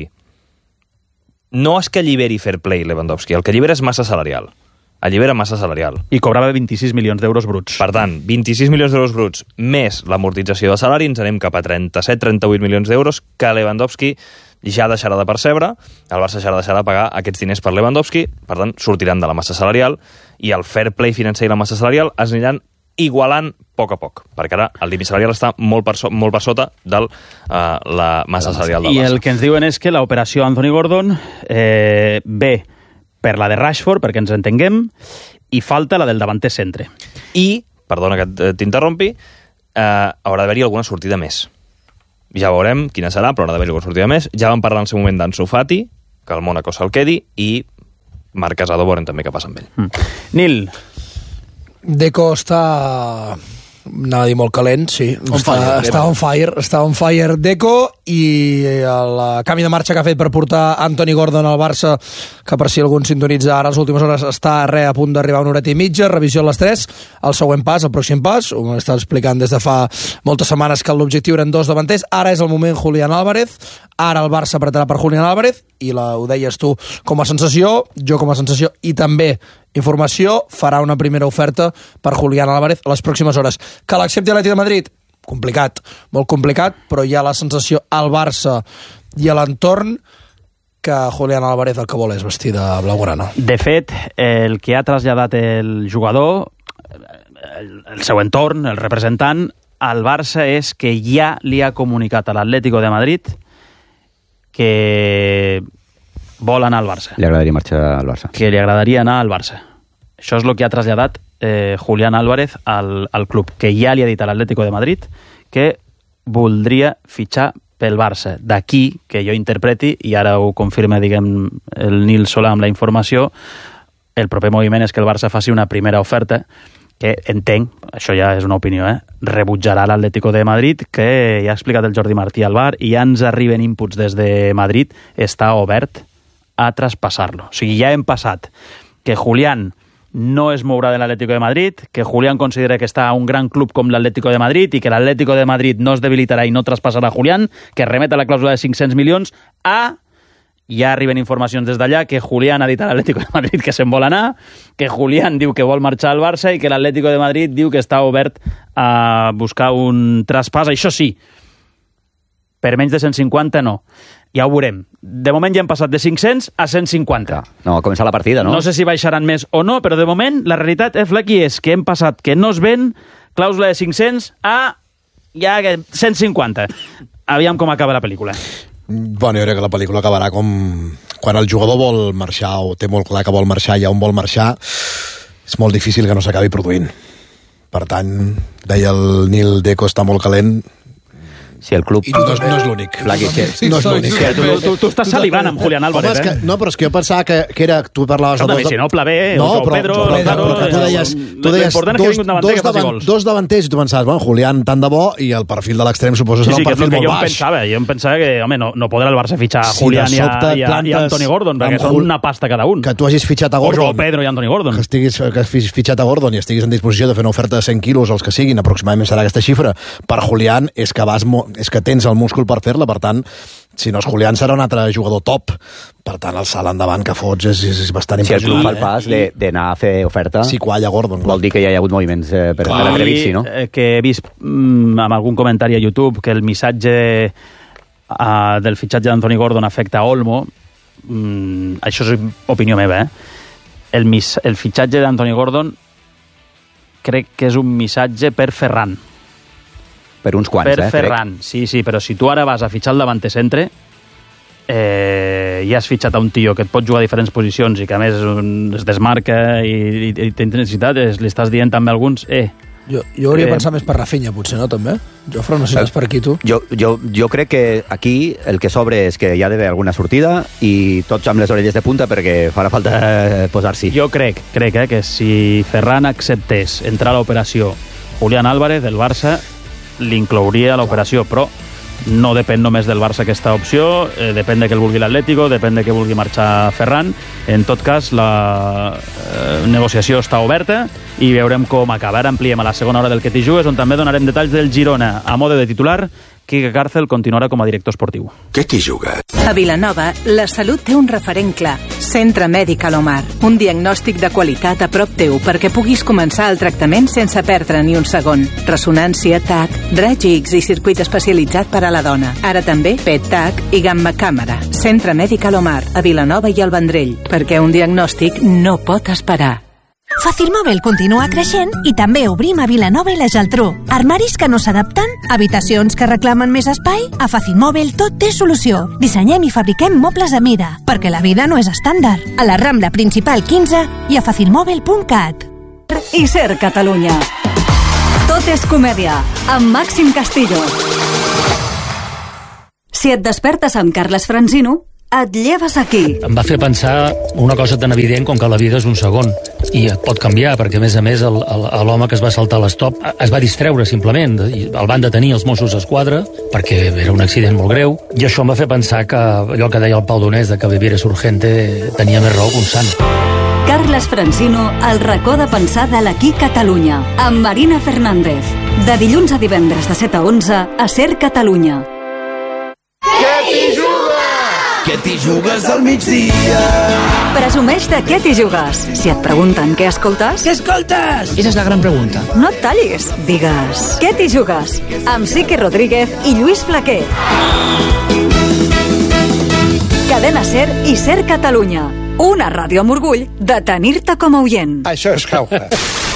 No és que alliberi fair play Lewandowski, el que allibera és massa salarial. Allibera massa salarial. I cobrava vint-i-sis milions d'euros bruts. Per tant, vint-i-sis milions d'euros bruts més l'amortització de salari, ens anem cap a trenta-set trenta-vuit milions d'euros que Lewandowski ja deixarà de percebre, el Barça ja deixarà de pagar aquests diners per Lewandowski, per tant, sortiran de la massa salarial, i el fair play financer i la massa salarial es aniran igualant a poc a poc, perquè ara el límit salarial està molt per, so, molt per sota de uh, la massa salarial del I Barça. el que ens diuen és que l'operació Anthony Gordon eh, ve per la de Rashford, perquè ens entenguem, i falta la del davanter centre. I, perdona que t'interrompi, eh, haurà d'haver-hi alguna sortida més. Ja veurem quina serà, però haurà d'haver-hi alguna sortida més. Ja vam parlar en el seu moment d'Ansu Fati, que el Mónaco se'l quedi, i Marc Casado veurem també què passa amb ell. Mm. Nil. Deco està... anava a dir molt calent, sí. On està, fire, està on fire, està on fire Deco, i el canvi de marxa que ha fet per portar Anthony Gordon al Barça, que per si algun sintonitza ara les últimes hores, està re a punt d'arribar a una horeta i mitja, revisió a les tres, el següent pas, el pròxim pas, ho m'està explicant des de fa moltes setmanes que l'objectiu eren dos davanters, ara és el moment Julián Álvarez, ara el Barça apretarà per Julián Álvarez, i la, ho deies tu com a sensació, jo com a sensació, i també informació, farà una primera oferta per Julián Álvarez a les pròximes hores. Que l'accepti l'Atlètic de Madrid? Complicat, molt complicat, però hi ha la sensació al Barça i a l'entorn que Julián Álvarez el que vol és vestir de blaugrana. De fet, el que ha traslladat el jugador, el, el seu entorn, el representant, al Barça és que ja li ha comunicat a l'Atlético de Madrid que vol anar al Barça. Li agradaria marxar al Barça. Que li agradaria anar al Barça. Això és el que ha traslladat eh, Julián Álvarez al, al club, que ja li ha dit a l'Atlético de Madrid que voldria fitxar pel Barça. D'aquí que jo interpreti, i ara ho confirma, diguem, el Nil Solà amb la informació, el proper moviment és que el Barça faci una primera oferta que entenc, això ja és una opinió, eh, rebutjarà l'Atlético de Madrid, que ja ha explicat el Jordi Martí al bar, i ja ens arriben inputs des de Madrid, està obert a traspassar-lo. O sigui, ja hem passat que Julián no es mourà de l'Atlético de Madrid, que Julián considera que està a un gran club com l'Atlético de Madrid i que l'Atlético de Madrid no es debilitarà i no traspassarà Julián, que remet a la clàusula de cinc-cents milions, a... ja arriben informacions des d'allà que Julián ha dit a l'Atlético de Madrid que se'n vol anar, que Julián diu que vol marxar al Barça i que l'Atlético de Madrid diu que està obert a buscar un traspàs. Això sí, per menys de cent cinquanta no. Ja ho veurem. De moment ja hem passat de cinc-cents a cent cinquanta. No, ha començat la partida, no? No sé si baixaran més o no, però de moment la realitat, eh, Flequi, és que hem passat que no es ven clàusula de cinc-cents a ja cent cinquanta. Aviam com acaba la pel·lícula. Bueno, jo crec que la pel·lícula acabarà com quan el jugador vol marxar o té molt clar que vol marxar i on vol marxar, és molt difícil que no s'acabi produint. Per tant, deia el Nil, Deco està molt calent. Si el club... I no, no és l'únic. Flaqui, sí. No és l'únic. Tu, tu, tu estàs salivant amb Julián Álvarez, Home, és que, eh? no, però és que jo pensava que, que era... Tu parlaves... Escolta, si no, Plavé, no, o però, Pedro, però, Lozano... però tu deies, tu deies dos, dos, davant, dos davanters i tu pensaves, bueno, Julián tant de bo i el perfil de l'extrem suposo sí, serà sí, un perfil que molt jo baix. Em pensava, jo em pensava que, home, no, no podrà el Barça fitxar a Si Julián de i a, sobte i, a, i a Anthony Gordon, perquè són una pasta cada un. Que tu hagis fitxat a Gordon. O Joao Pedro i Anthony Gordon. Que, estiguis, que hagis fitxat a Gordon i estiguis en disposició de fer una oferta de cent quilos, els que siguin, aproximadament serà aquesta xifra. Per Julián és que, vas, és que tens el múscul per fer-la, per tant, si no és Julián serà un altre jugador top. Per tant, el salt endavant que fots és, és bastant impressionant. Si el club fa el pas eh? d'anar a fer oferta, sí, qualla Gordon, vol dir que ja hi ha hagut moviments eh, per, per atrevir-s'hi, no? Que he vist mm, amb algun comentari a YouTube que el missatge uh, del fitxatge d'Anthony Gordon afecta a Olmo. Mm, això és opinió meva, eh? El, mis, el fitxatge d'Anthony Gordon crec que és un missatge per Ferran. Per uns quants, per eh? Per Ferran, crec. Sí, sí, però si tu ara vas a fitxar el davanter centre, eh, ja has fitxat a un tio que et pot jugar a diferents posicions i que a més un, es desmarca i, i, i té intensitat, es, li estàs dient també a alguns, eh, Jo, jo hauria Eh. pensat més per Rafinha, potser, no, també? Jofre, no sé si és per aquí, tu. Jo, jo, jo crec que aquí el que sobre és que hi ha d'haver alguna sortida i tots amb les orelles de punta perquè farà falta posar-s'hi. Jo crec, crec eh, que si Ferran acceptés entrar a l'operació Julián Álvarez, el Barça l'inclouria a l'operació, però no depèn només del Barça aquesta opció, eh, depèn de que el vulgui l'Atlético, depèn de que vulgui marxar Ferran. En tot cas, la eh, negociació està oberta i veurem com acaba. Ara ampliem a la segona hora del Que t'hi jugues, on també donarem detalls del Girona a mode de titular, Quique Cárcel continuarà com a director esportiu. Què t'hi jugues? A Vilanova, la salut té un referent clar. Centre Mèdic Alomar. Un diagnòstic de qualitat a prop teu perquè puguis començar el tractament sense perdre ni un segon. Ressonància, T A C, raig X i circuit especialitzat per a la dona. Ara també P E T T A C i gamma càmera. Centre Mèdic Alomar, a Vilanova i al Vendrell, perquè un diagnòstic no pot esperar. Facilmòbil continua creixent i també obrim a Vilanova i la Geltrú. Armaris que no s'adapten? Habitacions que reclamen més espai? A Facilmòbil tot té solució. Dissenyem i fabriquem mobles a mida, perquè la vida no és estàndard. A la Rambla Principal quinze i a facilmòbil punt cat. I Ser Catalunya. Tot és comèdia, amb Màxim Castillo. Si et despertes amb Carles Franzino, et lleves aquí. Em va fer pensar una cosa tan evident com que la vida és un segon i et pot canviar, perquè a més a més el- el- l'home que es va saltar l'estop es va distreure simplement, i el van detenir els Mossos d'Esquadra perquè era un accident molt greu, i això em va fer pensar que allò que deia el Pau Donés de que vivir és urgente tenia més raó que un sant. Carles Francino, el racó de pensar de l'Aquí Catalunya, amb Marina Fernández. De dilluns a divendres de set a onze a Ser Catalunya. Què t'hi jugues? Què t'hi jugues al migdia? Presumeix de què t'hi jugues. Si et pregunten què escoltes... Què escoltes? Esa es la gran pregunta. No et tallis. Digues, què t'hi jugues? Amb Sique Rodríguez i Lluís Flaquer. Cadena Ser i Ser Catalunya. Una ràdio amb orgull de tenir-te com a oient. Això és jauja.